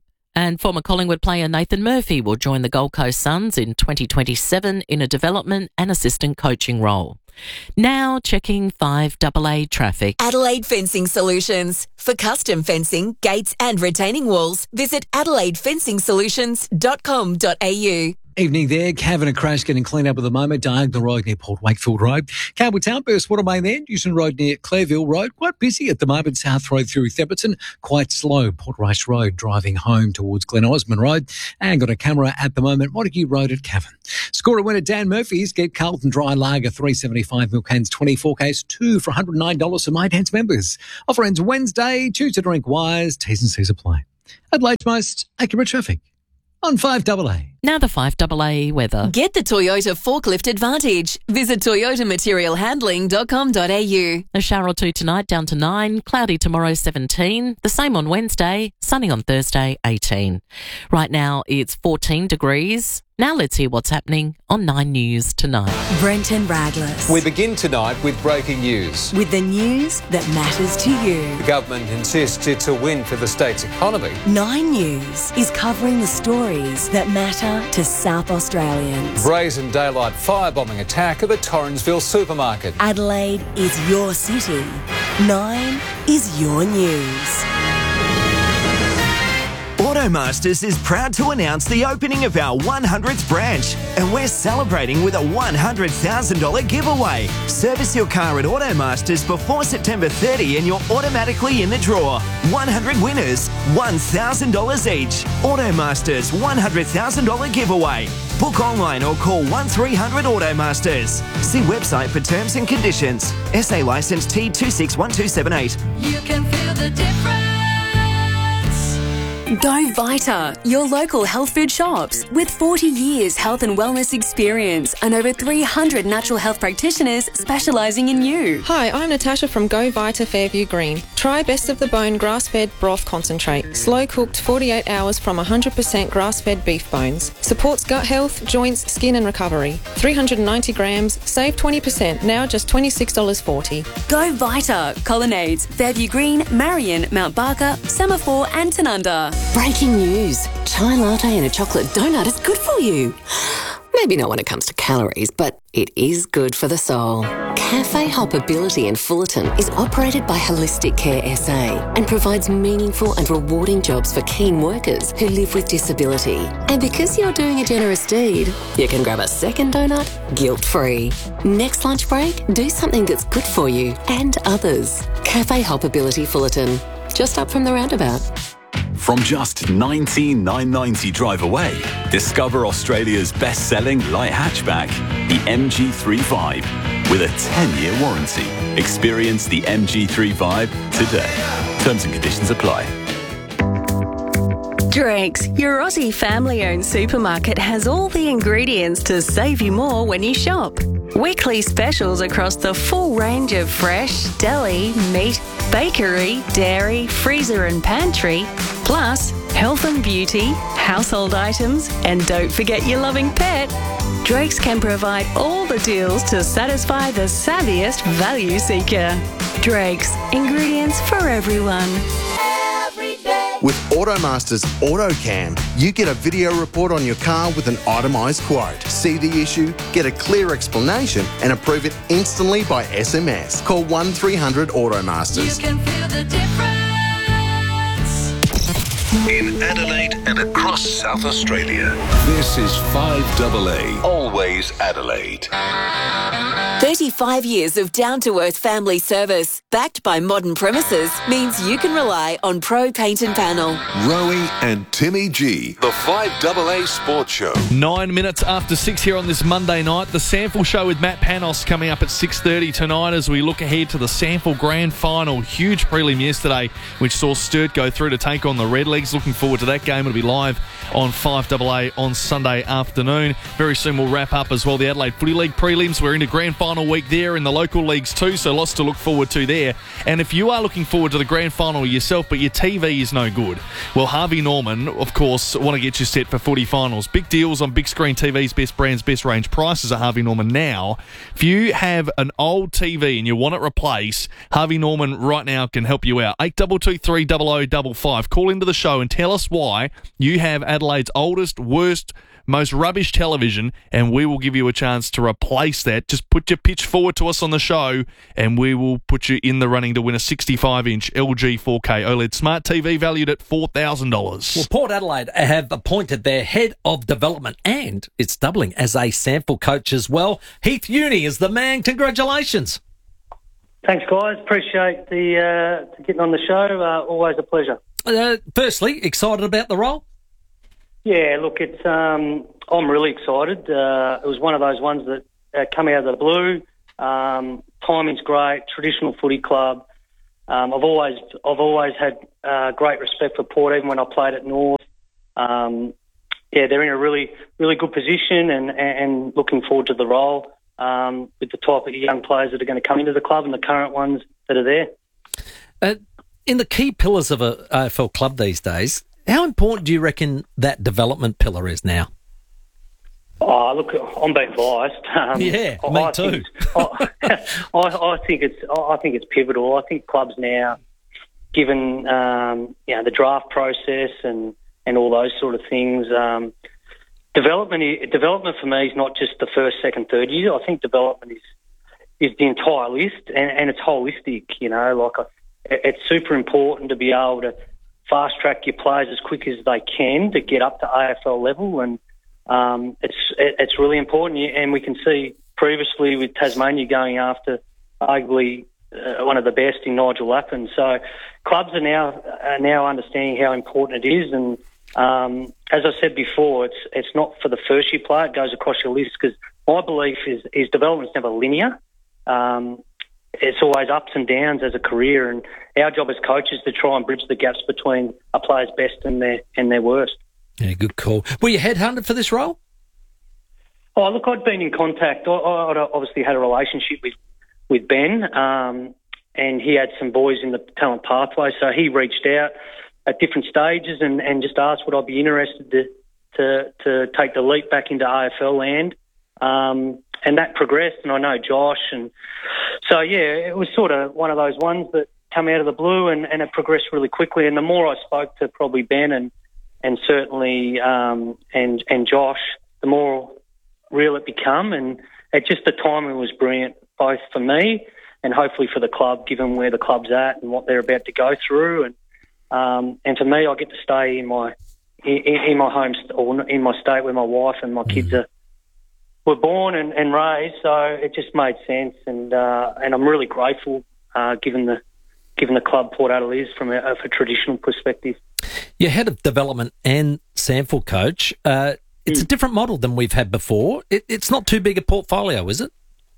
And former Collingwood player Nathan Murphy will join the Gold Coast Suns in twenty twenty-seven in a development and assistant coaching role. Now checking five A A traffic. Adelaide Fencing Solutions. For custom fencing, gates and retaining walls, visit adelaide fencing solutions dot com dot a u. Evening there. Cavan and Crash getting cleaned up at the moment. Diagonal Road near Port Wakefield Road. Campbell Town Burst Water Main there. Newton Road near Clairville Road. Quite busy at the moment. South Road through Thepperton. Quite slow. Port Rice Road driving home towards Glen Osmond Road. And got a camera at the moment. Montague Road at Cavan. Scorer winner Dan Murphy's get Carlton Dry Lager three seventy-five milk cans twenty-four case two for one hundred nine dollars for My Dance members. Offer ends Wednesday. Choose to drink wise. T's and C's apply. Adelaide's most accurate traffic on five A A. Now the five A A weather. Get the Toyota Forklift Advantage. Visit toyota material handling dot com dot a u. A shower or two tonight, down to nine. Cloudy tomorrow, seventeen. The same on Wednesday. Sunny on Thursday, eighteen. Right now, it's fourteen degrees. Now let's hear what's happening on Nine News tonight. Brenton Radless. We begin tonight with breaking news. With the news that matters to you. The government insists it's a win for the state's economy. Nine News is covering the stories that matter to South Australians. Brazen daylight firebombing attack at the Torrensville supermarket. Adelaide is your city. Nine is your news. Automasters is proud to announce the opening of our one hundredth branch, and we're celebrating with a one hundred thousand dollars giveaway. Service your car at Automasters before September thirtieth and you're automatically in the draw. one hundred winners, one thousand dollars each. Automasters one hundred thousand dollars giveaway. Book online or call one three hundred Automasters. See website for terms and conditions. S A licence T two six one two seven eight. You can feel the difference. Go Vita, your local health food shops. With forty years health and wellness experience and over three hundred natural health practitioners specialising in you. Hi, I'm Natasha from Go Vita Fairview Green. Try Best of the Bone grass-fed broth concentrate. Slow-cooked forty-eight hours from one hundred percent grass-fed beef bones. Supports gut health, joints, skin and recovery. three hundred ninety grams, save twenty percent, now just twenty-six dollars forty. Go Vita, Colonnades, Fairview Green, Marion, Mount Barker, Semaphore and Tanunda. Breaking news. Chai latte and a chocolate donut is good for you. Maybe not when it comes to calories, but it is good for the soul. Cafe Hoppability in Fullerton is operated by Holistic Care S A and provides meaningful and rewarding jobs for keen workers who live with disability. And because you're doing a generous deed, you can grab a second donut guilt-free. Next lunch break, do something that's good for you and others. Cafe Hoppability Fullerton, just up from the roundabout. From just nineteen thousand nine hundred ninety drive away, discover Australia's best-selling light hatchback, the M G three Vibe, with a ten-year warranty. Experience the M G three Vibe today. Terms and conditions apply. Drake's, your Aussie family-owned supermarket, has all the ingredients to save you more when you shop. Weekly specials across the full range of fresh, deli, meat, bakery, dairy, freezer and pantry, plus health and beauty, household items, and don't forget your loving pet. Drake's can provide all the deals to satisfy the savviest value seeker. Drake's, ingredients for everyone. With Automasters AutoCam, you get a video report on your car with an itemised quote. See the issue, get a clear explanation and approve it instantly by S M S. Call one three hundred Automasters. You can feel the difference. In Adelaide and across South Australia, this is five A A. Always Adelaide. thirty-five years of down-to-earth family service, backed by modern premises, means you can rely on Pro Paint and Panel. Rowie and Timmy G, the five A A Sports Show. Nine minutes after six here on this Monday night. The Sample Show with Matt Panos coming up at six thirty tonight as we look ahead to the Sample Grand Final. Huge prelim yesterday, which saw Sturt go through to take on the Redlegs. Looking forward to that game. It'll be live on five A A on Sunday afternoon. Very soon we'll wrap up as well the Adelaide Footy League prelims. We're into Grand Final week there in the local leagues too, so lots to look forward to there. And if you are looking forward to the Grand Final yourself, but your T V is no good, well, Harvey Norman, of course, want to get you set for footy finals. Big deals on big screen T Vs, best brands, best range prices at Harvey Norman now. If you have an old T V and you want it replaced, Harvey Norman right now can help you out. eight two two three zero zero five five. Call into the show show and tell us why you have Adelaide's oldest, worst, most rubbish television, and we will give you a chance to replace that. Just put your pitch forward to us on the show, and we will put you in the running to win a sixty-five inch L G four K OLED Smart T V valued at four thousand dollars. Well, Port Adelaide have appointed their head of development, and it's doubling as a sample coach as well. Heath Uni is the man. Congratulations. Thanks, guys. Appreciate the uh, getting on the show. Uh, always a pleasure. Uh, firstly, excited about the role? Yeah, look, it's um, I'm really excited. Uh, it was one of those ones that uh, come out of the blue. Um, timing's great. Traditional footy club. Um, I've always I've always had uh, great respect for Port, even when I played at North. Um, yeah, they're in a really really good position, and and looking forward to the role um, with the type of young players that are going to come into the club and the current ones that are there. Uh, in the key pillars of a A F L club these days, how important do you reckon that development pillar is now? Oh, look, I'm being biased. Um, yeah, I, me I too. Think, I, I, I think it's I think it's pivotal. I think clubs now, given um, you know the draft process and, and all those sort of things, um, development development for me is not just the first, second, third year. I think development is is the entire list, and, and it's holistic. You know, like I, it's super important to be able to fast track your players as quick as they can to get up to A F L level, and um, it's it, it's really important. And we can see previously with Tasmania going after arguably uh, one of the best in Nigel Lappin. So clubs are now are now understanding how important it is. And um, as I said before, it's it's not for the first year player; it goes across your list. Because my belief is is development's never linear. Um, It's always ups and downs as a career, and our job as coaches is to try and bridge the gaps between a player's best and their and their worst. Yeah, good call. Were you headhunted for this role? Oh, look, I'd been in contact. I, I'd obviously had a relationship with with Ben, um, and he had some boys in the talent pathway, so he reached out at different stages and, and just asked would I be interested to to to take the leap back into A F L land. Um, and that progressed, and I know Josh, and so yeah, it was sort of one of those ones that come out of the blue, and, and it progressed really quickly. And the more I spoke to probably Ben and and certainly um, and and Josh, the more real it became, and it just the timing was brilliant, both for me and hopefully for the club, given where the club's at and what they're about to go through. And um, and for me, I get to stay in my in, in my home st- or in my state where my wife and my mm. kids are. were born and, and raised, so it just made sense, and uh, and I'm really grateful, uh, given the given the club Port Adelaide is from a, a, a traditional perspective. You're head of development and sample coach. Uh, it's mm. a different model than we've had before. It, it's not too big a portfolio, is it?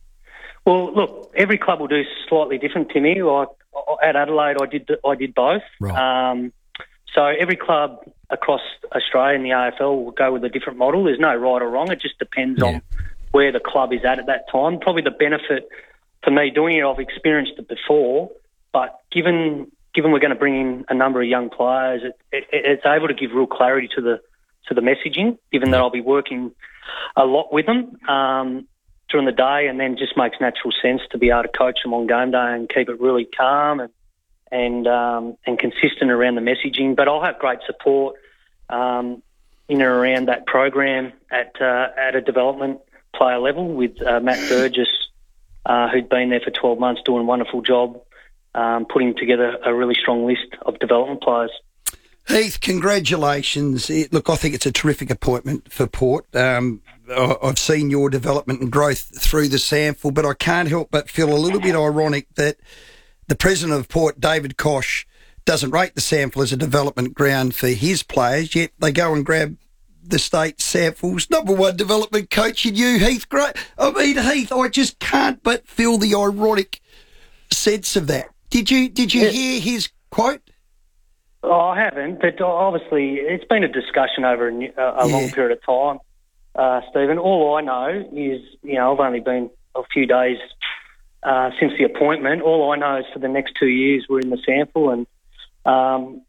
Well, look, every club will do slightly different, Timmy. Like at Adelaide, I did I did both. Right. Um, so every club across Australia in the A F L will go with a different model. There's no right or wrong. It just depends yeah. on where the club is at at that time. Probably the benefit for me doing it, I've experienced it before, but given given we're going to bring in a number of young players, it, it, it's able to give real clarity to the to the messaging, given that I'll be working a lot with them um, during the day, and then just makes natural sense to be able to coach them on game day and keep it really calm and and um, and consistent around the messaging. But I'll have great support um, in and around that program at uh, at a development player level with uh, Matt Burgess, uh, who'd been there for twelve months doing a wonderful job, um, putting together a really strong list of development players. Heath, congratulations. It, look, I think it's a terrific appointment for Port. Um, I, I've seen your development and growth through the sample, but I can't help but feel a little bit ironic that the president of Port, David Koch, doesn't rate the sample as a development ground for his players, yet they go and grab the state samples. Number one development coach in you, Heath. Great. I mean, Heath, I just can't but feel the ironic sense of that. Did you did you yeah. hear his quote? Oh, I haven't, but obviously it's been a discussion over a, a yeah. long period of time, uh, Stephen. All I know is, you know, I've only been a few days uh, since the appointment. All I know is for the next two years we're in the sample, and um,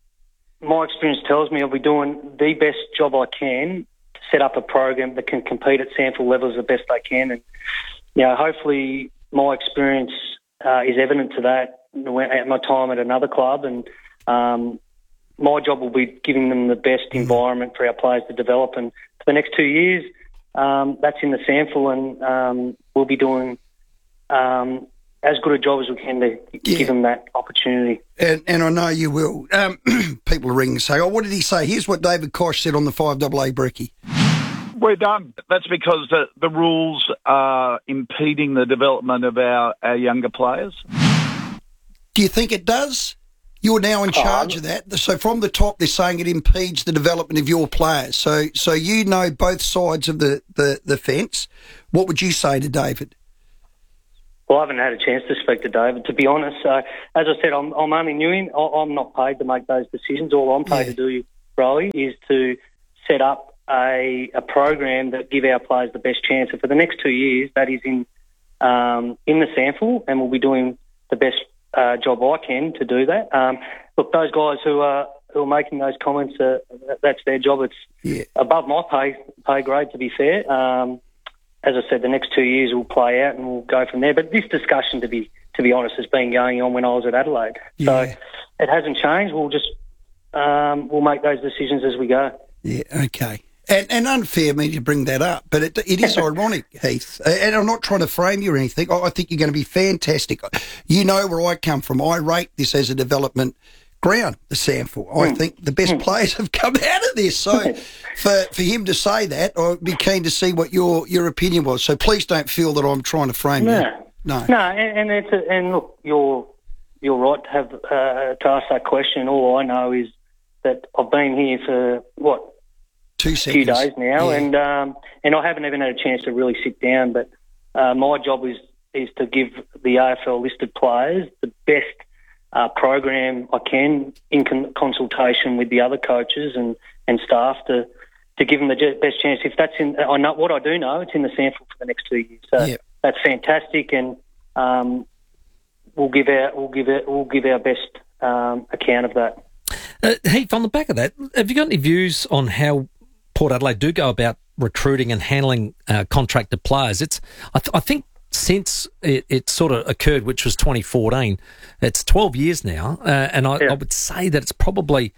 my experience tells me I'll be doing the best job I can to set up a program that can compete at sample levels the best I can. And, you know, hopefully my experience uh, is evident to that at my time at another club. And um, my job will be giving them the best environment for our players to develop. And for the next two years, um, that's in the sample, and um, we'll be doing um, as good a job as we can to Yeah. give them that opportunity. And, and I know you will. Um, people are ringing and say, oh, what did he say? Here's what David Koch said on the five double A Brekkie. We're done. That's because the, the rules are impeding the development of our, our younger players. Do you think it does? You're now in charge of that. So from the top, they're saying it impedes the development of your players. So so you know both sides of the, the, the fence. What would you say to David? Well, I haven't had a chance to speak to David, to be honest. So, as I said, I'm, I'm only new in. I- I'm not paid to make those decisions. All I'm paid Yeah. to do, Rowie, is to set up a, a program that give our players the best chance. And for the next two years, that is in um, in the sample, and we'll be doing the best uh, job I can to do that. Um, look, those guys who are who are making those comments, uh, that's their job. It's Yeah. above my pay pay grade, to be fair. Um, as I said, the next two years will play out and we'll go from there. But this discussion, to be to be honest, has been going on when I was at Adelaide. So it hasn't changed. We'll just um, we'll make those decisions as we go. Yeah, okay. And, and unfair me to bring that up, but it, it is ironic, Heath. And I'm not trying to frame you or anything. I I think you're going to be fantastic. You know where I come from. I rate this as a development ground, the sample. I Mm. think the best players have come out of this. So for for him to say that, I'd be keen to see what your, your opinion was. So please don't feel that I'm trying to frame No. you. No. No, and, and it's a, and look, you're you're right to have uh, to ask that question. All I know is that I've been here for what Two a seconds. few days now, Yeah. and um, and I haven't even had a chance to really sit down. But uh, my job is is to give the A F L listed players the best uh, program I can in con- consultation with the other coaches and, and staff to to give them the j- best chance. If that's in, I know what I do know, it's in the sample for the next two years. So Yeah. that's fantastic, and um, we'll give our we'll give our, we'll give our best um, account of that. Uh, Heath, on the back of that, have you got any views on how Port Adelaide do go about recruiting and handling uh, contracted players? It's, I, th- I think, since it, it sort of occurred, which was twenty fourteen, it's twelve years now, uh, and I, I would say that it's probably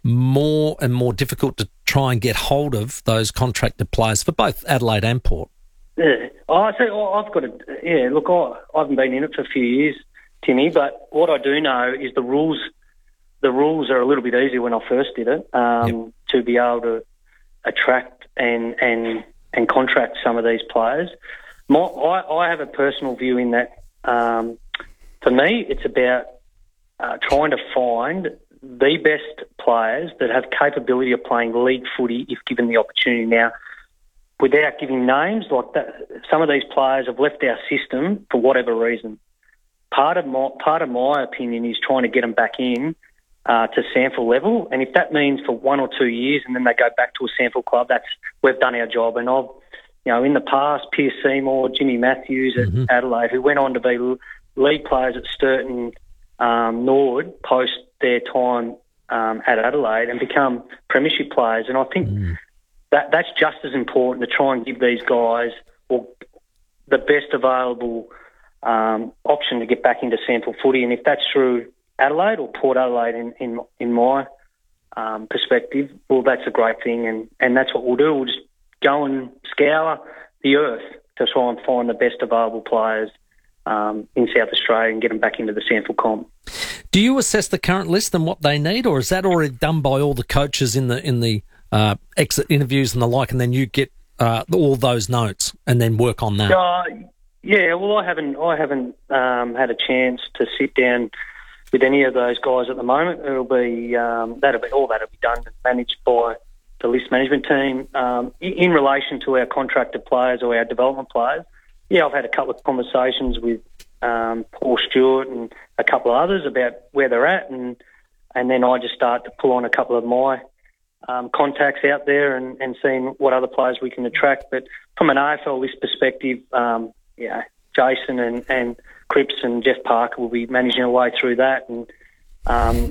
more and more difficult to try and get hold of those contracted players for both Adelaide and Port. Yeah, I say I've got to. Yeah, look, I, I haven't been in it for a few years, Timmy, but what I do know is the rules. The rules are a little bit easier when I first did it um, to be able to attract and and and contract some of these players. My, I, I have a personal view in that. Um, for me, it's about uh, trying to find the best players that have capability of playing league footy if given the opportunity. Now, without giving names, like that, some of these players have left our system for whatever reason. Part of my part of my opinion is trying to get them back in uh, to sample level, and if that means for one or two years, and then they go back to a sample club, that's we've done our job. And I've, you know, in the past, Pierce Seymour, Jimmy Matthews at Mm-hmm. Adelaide, who went on to be league players at Sturton, um, Nord, post their time um, at Adelaide, and become premiership players. And I think Mm. that that's just as important to try and give these guys or the best available um, option to get back into sample footy. And if that's through Adelaide or Port Adelaide, in in, in my um, perspective, well, that's a great thing, and, and that's what we'll do. We'll just go and scour the earth to try and find the best available players um, in South Australia and get them back into the sample comp. Do you assess the current list and what they need, or is that already done by all the coaches in the in the uh, exit interviews and the like, and then you get uh, all those notes and then work on that? Uh, yeah, well, I haven't, I haven't um, had a chance to sit down with any of those guys at the moment. It'll be um, that'll be all that'll be done and managed by the list management team. Um, in, in relation to our contracted players or our development players, yeah, I've had a couple of conversations with um, Paul Stewart and a couple of others about where they're at, and and then I just start to pull on a couple of my um, contacts out there and, and seeing what other players we can attract. But from an A F L list perspective, um, yeah, Jason and, and Cripps and Jeff Parker will be managing our way through that, and um,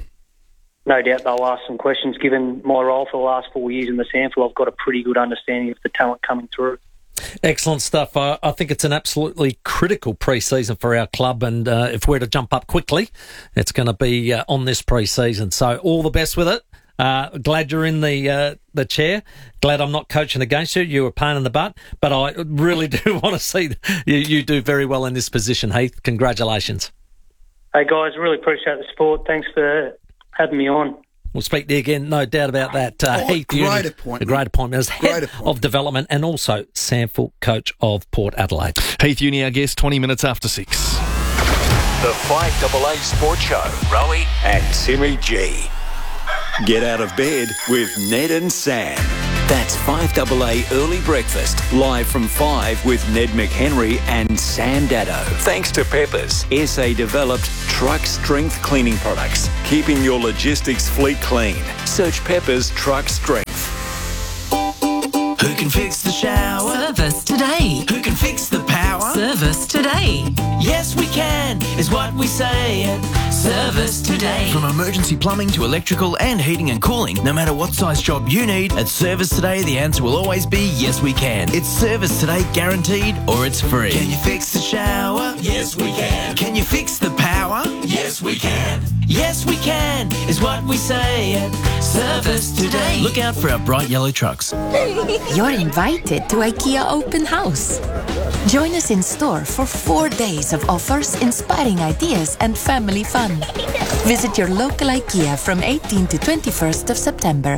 no doubt they'll ask some questions. Given my role for the last four years in the sample, I've got a pretty good understanding of the talent coming through. Excellent stuff. Uh, I think it's an absolutely critical pre-season for our club, and uh, if we're to jump up quickly, it's going to be uh, on this pre-season. So all the best with it. Uh, glad you're in the uh, the chair. Glad I'm not coaching against you. You were a pain in the butt, but I really do want to see you, you do very well in this position, Heath. Congratulations. Hey, guys, really appreciate the support. Thanks for having me on. We'll speak to you again, no doubt about that. Uh, oh, Heath great Uni, appointment. A great appointment as head Great appointment. of development and also SANFL coach of Port Adelaide. Heath Uni, our guest, twenty minutes after six. The five double A Sports Show. Rowie and Timmy G. Get out of bed with Ned and Sam. That's five double A Early Breakfast, live from five with Ned McHenry and Sam Daddo. Thanks to Peppers, S A-developed truck strength cleaning products, keeping your logistics fleet clean. Search Peppers Truck Strength. Who can fix the shower? Service today. Who can fix the power? Service today. Yes, we can, is what we say at Service Today. From emergency plumbing to electrical and heating and cooling, no matter what size job you need, at Service Today, the answer will always be yes, we can. It's Service Today guaranteed or it's free. Can you fix the shower? Yes, we can. Can you fix the power? Yes, we can. Yes, we can, is what we say at Service Today. Look out for our bright yellow trucks. You're invited to IKEA Open House. Join us in store for four days of offers, inspiring ideas and family fun. Visit your local IKEA from eighteenth to twenty-first of September.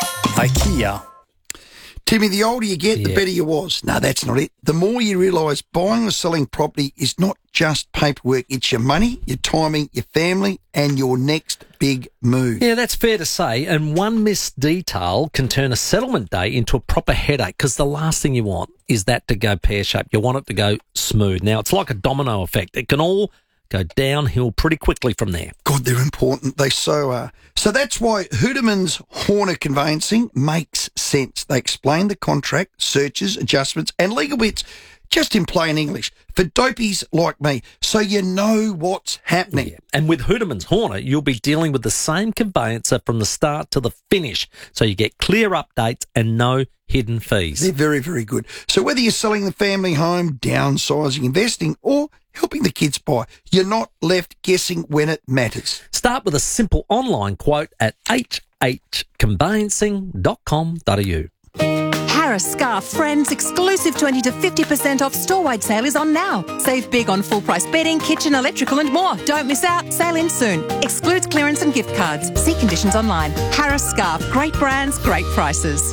IKEA. Timmy, the older you get, the Yeah. better you was. No, that's not it. The more you realise buying or selling property is not just paperwork. It's your money, your timing, your family, and your next big move. Yeah, that's fair to say. And one missed detail can turn a settlement day into a proper headache because the last thing you want is that to go pear-shaped. You want it to go smooth. Now, it's like a domino effect. It can all go downhill pretty quickly from there. God, they're important. They so are. So that's why Hoodeman's Horner Conveyancing makes sense. They explain the contract, searches, adjustments, and legal bits just in plain English for dopies like me, so you know what's happening. Yeah. And with Hoodeman's Horner, you'll be dealing with the same conveyancer from the start to the finish, so you get clear updates and no hidden fees. They're very, very good. So whether you're selling the family home, downsizing, investing, or helping the kids buy, you're not left guessing when it matters. Start with a simple online quote at h h conveyancing dot com dot a u. Harris Scarf Friends exclusive twenty to fifty percent off store-wide sale is on now. Save big on full-price bedding, kitchen, electrical and more. Don't miss out. Sale in soon. Excludes clearance and gift cards. See conditions online. Harris Scarf. Great brands, great prices.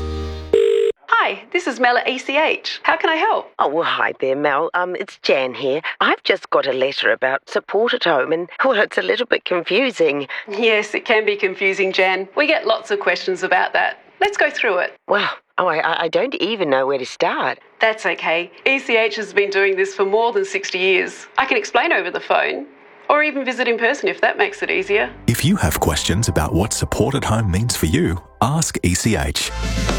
Hi, this is Mel at E C H. How can I help? Oh, well, hi there, Mel. Um, it's Jan here. I've just got a letter about support at home and, well, it's a little bit confusing. Yes, it can be confusing, Jan. We get lots of questions about that. Let's go through it. Well, oh, I, I don't even know where to start. That's okay. E C H has been doing this for more than sixty years. I can explain over the phone, or even visit in person if that makes it easier. If you have questions about what support at home means for you, ask E C H.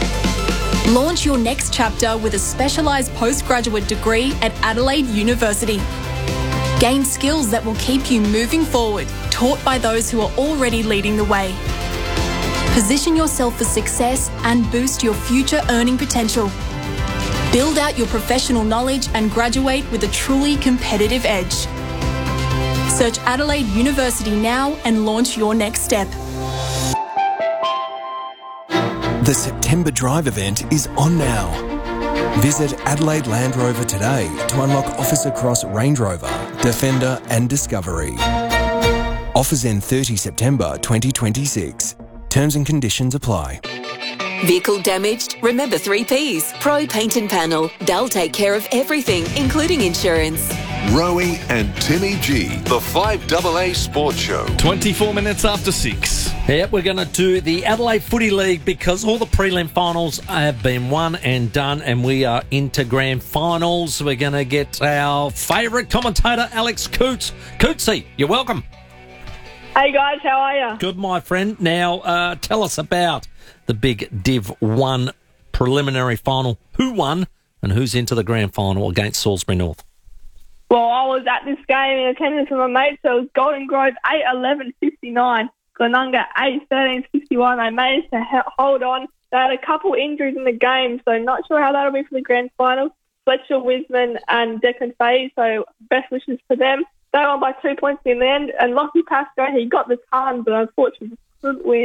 Launch your next chapter with a specialised postgraduate degree at Adelaide University. Gain skills that will keep you moving forward, taught by those who are already leading the way. Position yourself for success and boost your future earning potential. Build out your professional knowledge and graduate with a truly competitive edge. Search Adelaide University now and launch your next step. The September Drive event is on now. Visit Adelaide Land Rover today to unlock offers across Range Rover, Defender and Discovery. Offers end thirtieth September twenty twenty-six. Terms and conditions apply. Vehicle damaged? Remember three Ps. Pro Paint and Panel. They'll take care of everything, including insurance. Rowie and Timmy G, the five double A Sports Show. twenty-four minutes after six. Yep, we're going to do the Adelaide Footy League because all the prelim finals have been won and done, and we are into grand finals. We're going to get our favourite commentator, Alex Coots. Cootsy, you're welcome. Hey guys, how are you? Good, my friend. Now, uh, tell us about the big Div one preliminary final. Who won and who's into the grand final against Salisbury North? Well, I was at this game in attendance with my mates, so it was Golden Grove eight eleven fifty-nine, Glenunga eight thirteen sixty-one. They managed to he- hold on. They had a couple injuries in the game, so not sure how that'll be for the grand final. Fletcher Wiseman and Declan Fahey, so best wishes for them. They won by two points in the end, and Lockie Pascoe, he got the ton, but unfortunately couldn't win.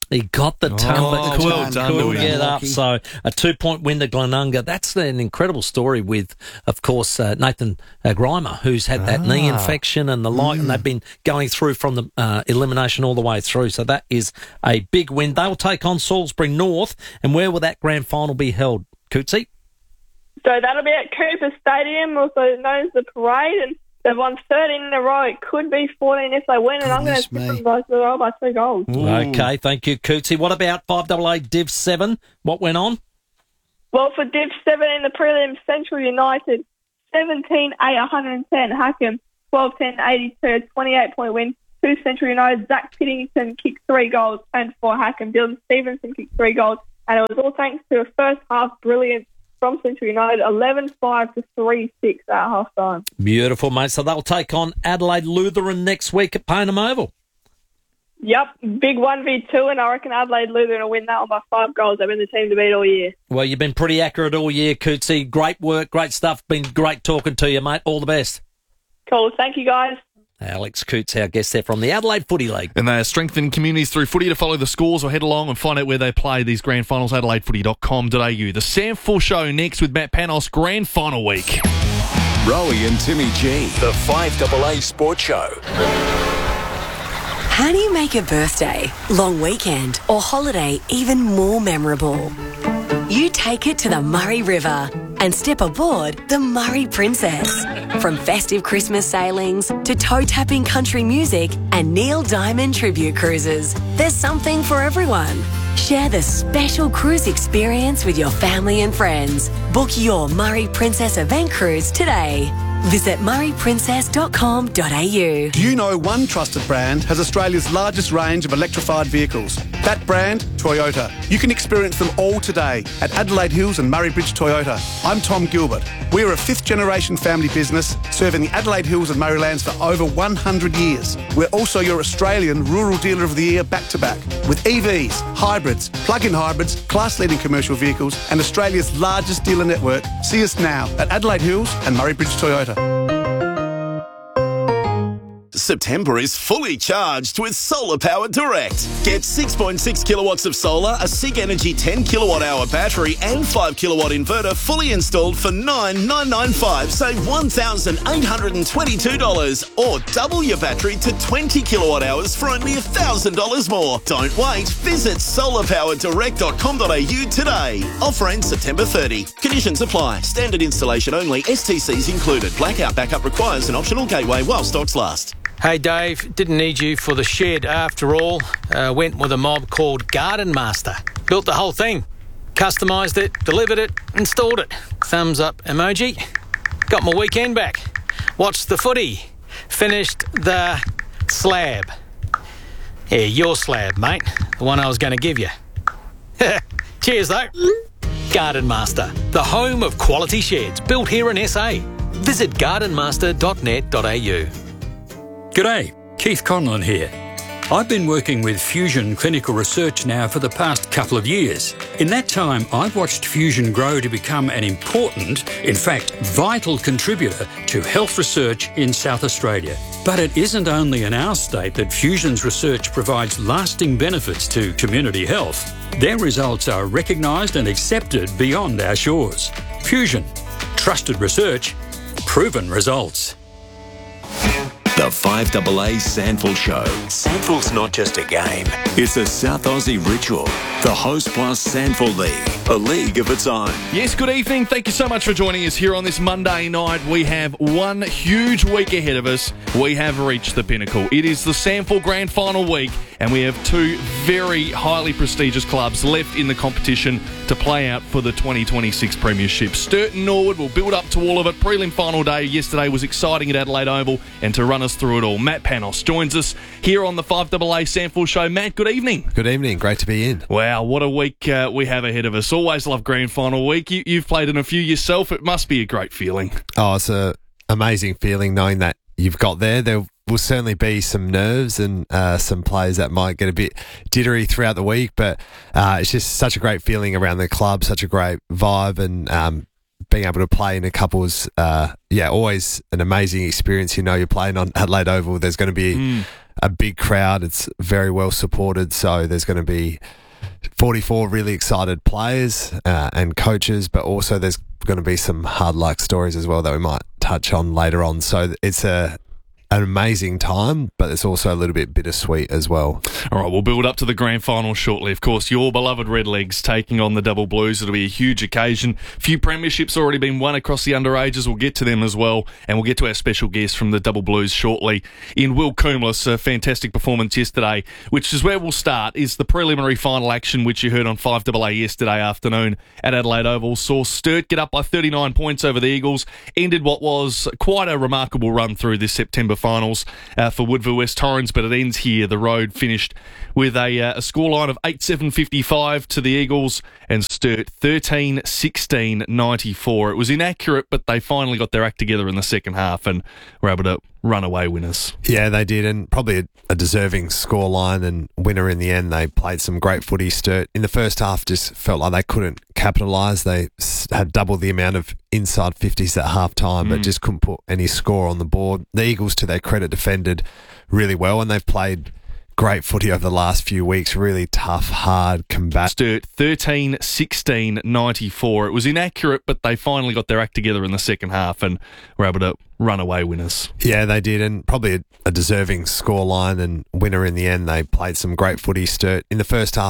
He got the ton, Oh, but well couldn't done to him. get up. Lucky. So a two-point win to Glenunga. That's an incredible story with, of course, uh, Nathan uh, Grimer, who's had that knee Ah. infection and the like, and they've been going through from the uh, elimination all the way through. So that is a big win. They'll take on Salisbury North. And where will that grand final be held, Cootsie? So that'll be at Cooper Stadium, also known as the Parade, and they've won thirteen in a row. It could be fourteen if they win, and I'm going to tip them by, by two goals. Okay, thank you, Cootsie. What about five A A Div seven? What went on? Well, for Div seven in the prelims, Central United, seventeen eight one hundred ten, Hackham, twelve ten eighty-two, twenty-eight point win to Central United. Zach Piddington kicked three goals and for Hackham. Dylan Stevenson kicked three goals, and it was all thanks to a first half brilliance from Central United, eleven five to three six at half time. Beautiful, mate. So they'll take on Adelaide Lutheran next week at Payneham Oval. Yep, big one v two, and I reckon Adelaide Lutheran will win that one by five goals. They've been the team to beat all year. Well, you've been pretty accurate all year, Cootsie. Great work, great stuff. Been great talking to you, mate. All the best. Cool. Thank you, guys. Alex Coots, our guest there from the Adelaide Footy League. And they are strengthening communities through footy. To follow the scores or head along and find out where they play these grand finals, adelaide footy dot com dot a u. The Sam Full Show next with Matt Panos, grand final week. Rowie and Timmy G, the five A A Sports Show. How do you make a birthday, long weekend, or holiday even more memorable? You take it to the Murray River and step aboard the Murray Princess. From festive Christmas sailings to toe-tapping country music and Neil Diamond tribute cruises, there's something for everyone. Share the special cruise experience with your family and friends. Book your Murray Princess event cruise today. Visit murray princess dot com dot a u. Do you know one trusted brand has Australia's largest range of electrified vehicles? That brand, Toyota. You can experience them all today at Adelaide Hills and Murray Bridge Toyota. I'm Tom Gilbert. We're a fifth generation family business serving the Adelaide Hills and Murraylands for over one hundred years. We're also your Australian Rural Dealer of the Year back to back with E Vs, hybrids, plug-in hybrids, class-leading commercial vehicles and Australia's largest dealer network. See us now at Adelaide Hills and Murray Bridge Toyota. September is fully charged with Solar Power Direct. Get six point six kilowatts of solar, a SIG Energy ten kilowatt hour battery and five kilowatt inverter fully installed for nine thousand nine hundred ninety-five dollars. Save one thousand eight hundred twenty-two dollars or double your battery to twenty kilowatt hours for only one thousand dollars more. Don't wait. Visit solar power direct dot com dot a u today. Offer ends September thirtieth. Conditions apply. Standard installation only. S T Cs included. Blackout backup requires an optional gateway while stocks last. Hey Dave, didn't need you for the shed after all. Uh, went with a mob called Garden Master. Built the whole thing. Customised it, delivered it, installed it. Thumbs up emoji. Got my weekend back. Watched the footy. Finished the slab. Yeah, your slab, mate. The one I was going to give you. Cheers though. Garden Master, the home of quality sheds built here in S A. Visit garden master dot net dot a u. G'day, Keith Conlon here. I've been working with Fusion Clinical Research now for the past couple of years. In that time, I've watched Fusion grow to become an important, in fact, vital contributor to health research in South Australia. But it isn't only in our state that Fusion's research provides lasting benefits to community health. Their results are recognised and accepted beyond our shores. Fusion. Trusted research. Proven results. The five A A Sandful Show. Sandful's not just a game. It's a South Aussie ritual. The Host Plus Sandful League. A league of its own. Yes, good evening. Thank you so much for joining us here on this Monday night. We have one huge week ahead of us. We have reached the pinnacle. It is the Sandful Grand Final week, and we have two very highly prestigious clubs left in the competition to play out for the twenty twenty-six Premiership. Sturt and Norwood will build up to all of it. Prelim final day yesterday was exciting at Adelaide Oval, and to run us through it all, Matt Panos joins us here on the five A A Sandful Show. Matt, good evening. Good evening. Great to be in. Wow, what a week uh, we have ahead of us. Always love Grand Final week. You, you've played in a few yourself. It must be a great feeling. Oh, it's an amazing feeling knowing that you've got there. There will certainly be some nerves and uh, some players that might get a bit jittery throughout the week, but uh, it's just such a great feeling around the club, such a great vibe, and um, being able to play in a couples, uh, yeah, always an amazing experience. You know, you're playing on Adelaide Oval. There's going to be Mm. a big crowd. It's very well supported. So there's going to be forty-four really excited players uh, and coaches, but also there's going to be some hard luck stories as well that we might touch on later on. So it's a an amazing time, but it's also a little bit bittersweet as well. All right, we'll build up to the grand final shortly. Of course, your beloved Redlegs taking on the Double Blues. It'll be a huge occasion. A few premierships already been won across the underages. We'll get to them as well, and we'll get to our special guest from the Double Blues shortly in Will Coombs. A fantastic performance yesterday, which is where we'll start, is the preliminary final action, which you heard on five A A yesterday afternoon at Adelaide Oval. Saw Sturt get up by thirty-nine points over the Eagles, ended what was quite a remarkable run through this September finals uh, for Woodville West Torrens, but it ends here. The road finished with a, uh, a scoreline of eight seven fifty-five to the Eagles and Sturt thirteen sixteen ninety-four. It was inaccurate, but they finally got their act together in the second half and were able to run away winners. Yeah, they did, and probably a, a deserving scoreline and winner in the end. They played some great footy. Sturt in the first half just felt like they couldn't capitalise. They s- had double the amount of inside fifties at half time, but Mm. just couldn't put any score on the board. The Eagles, to their credit, defended really well, and they've played great footy over the last few weeks. Really tough, hard, combat. Sturt thirteen sixteen ninety-four. It was inaccurate, but they finally got their act together in the second half and were able to run away winners. Yeah, they did, and probably a, a deserving scoreline and winner in the end. They played some great footy. Sturt in the first half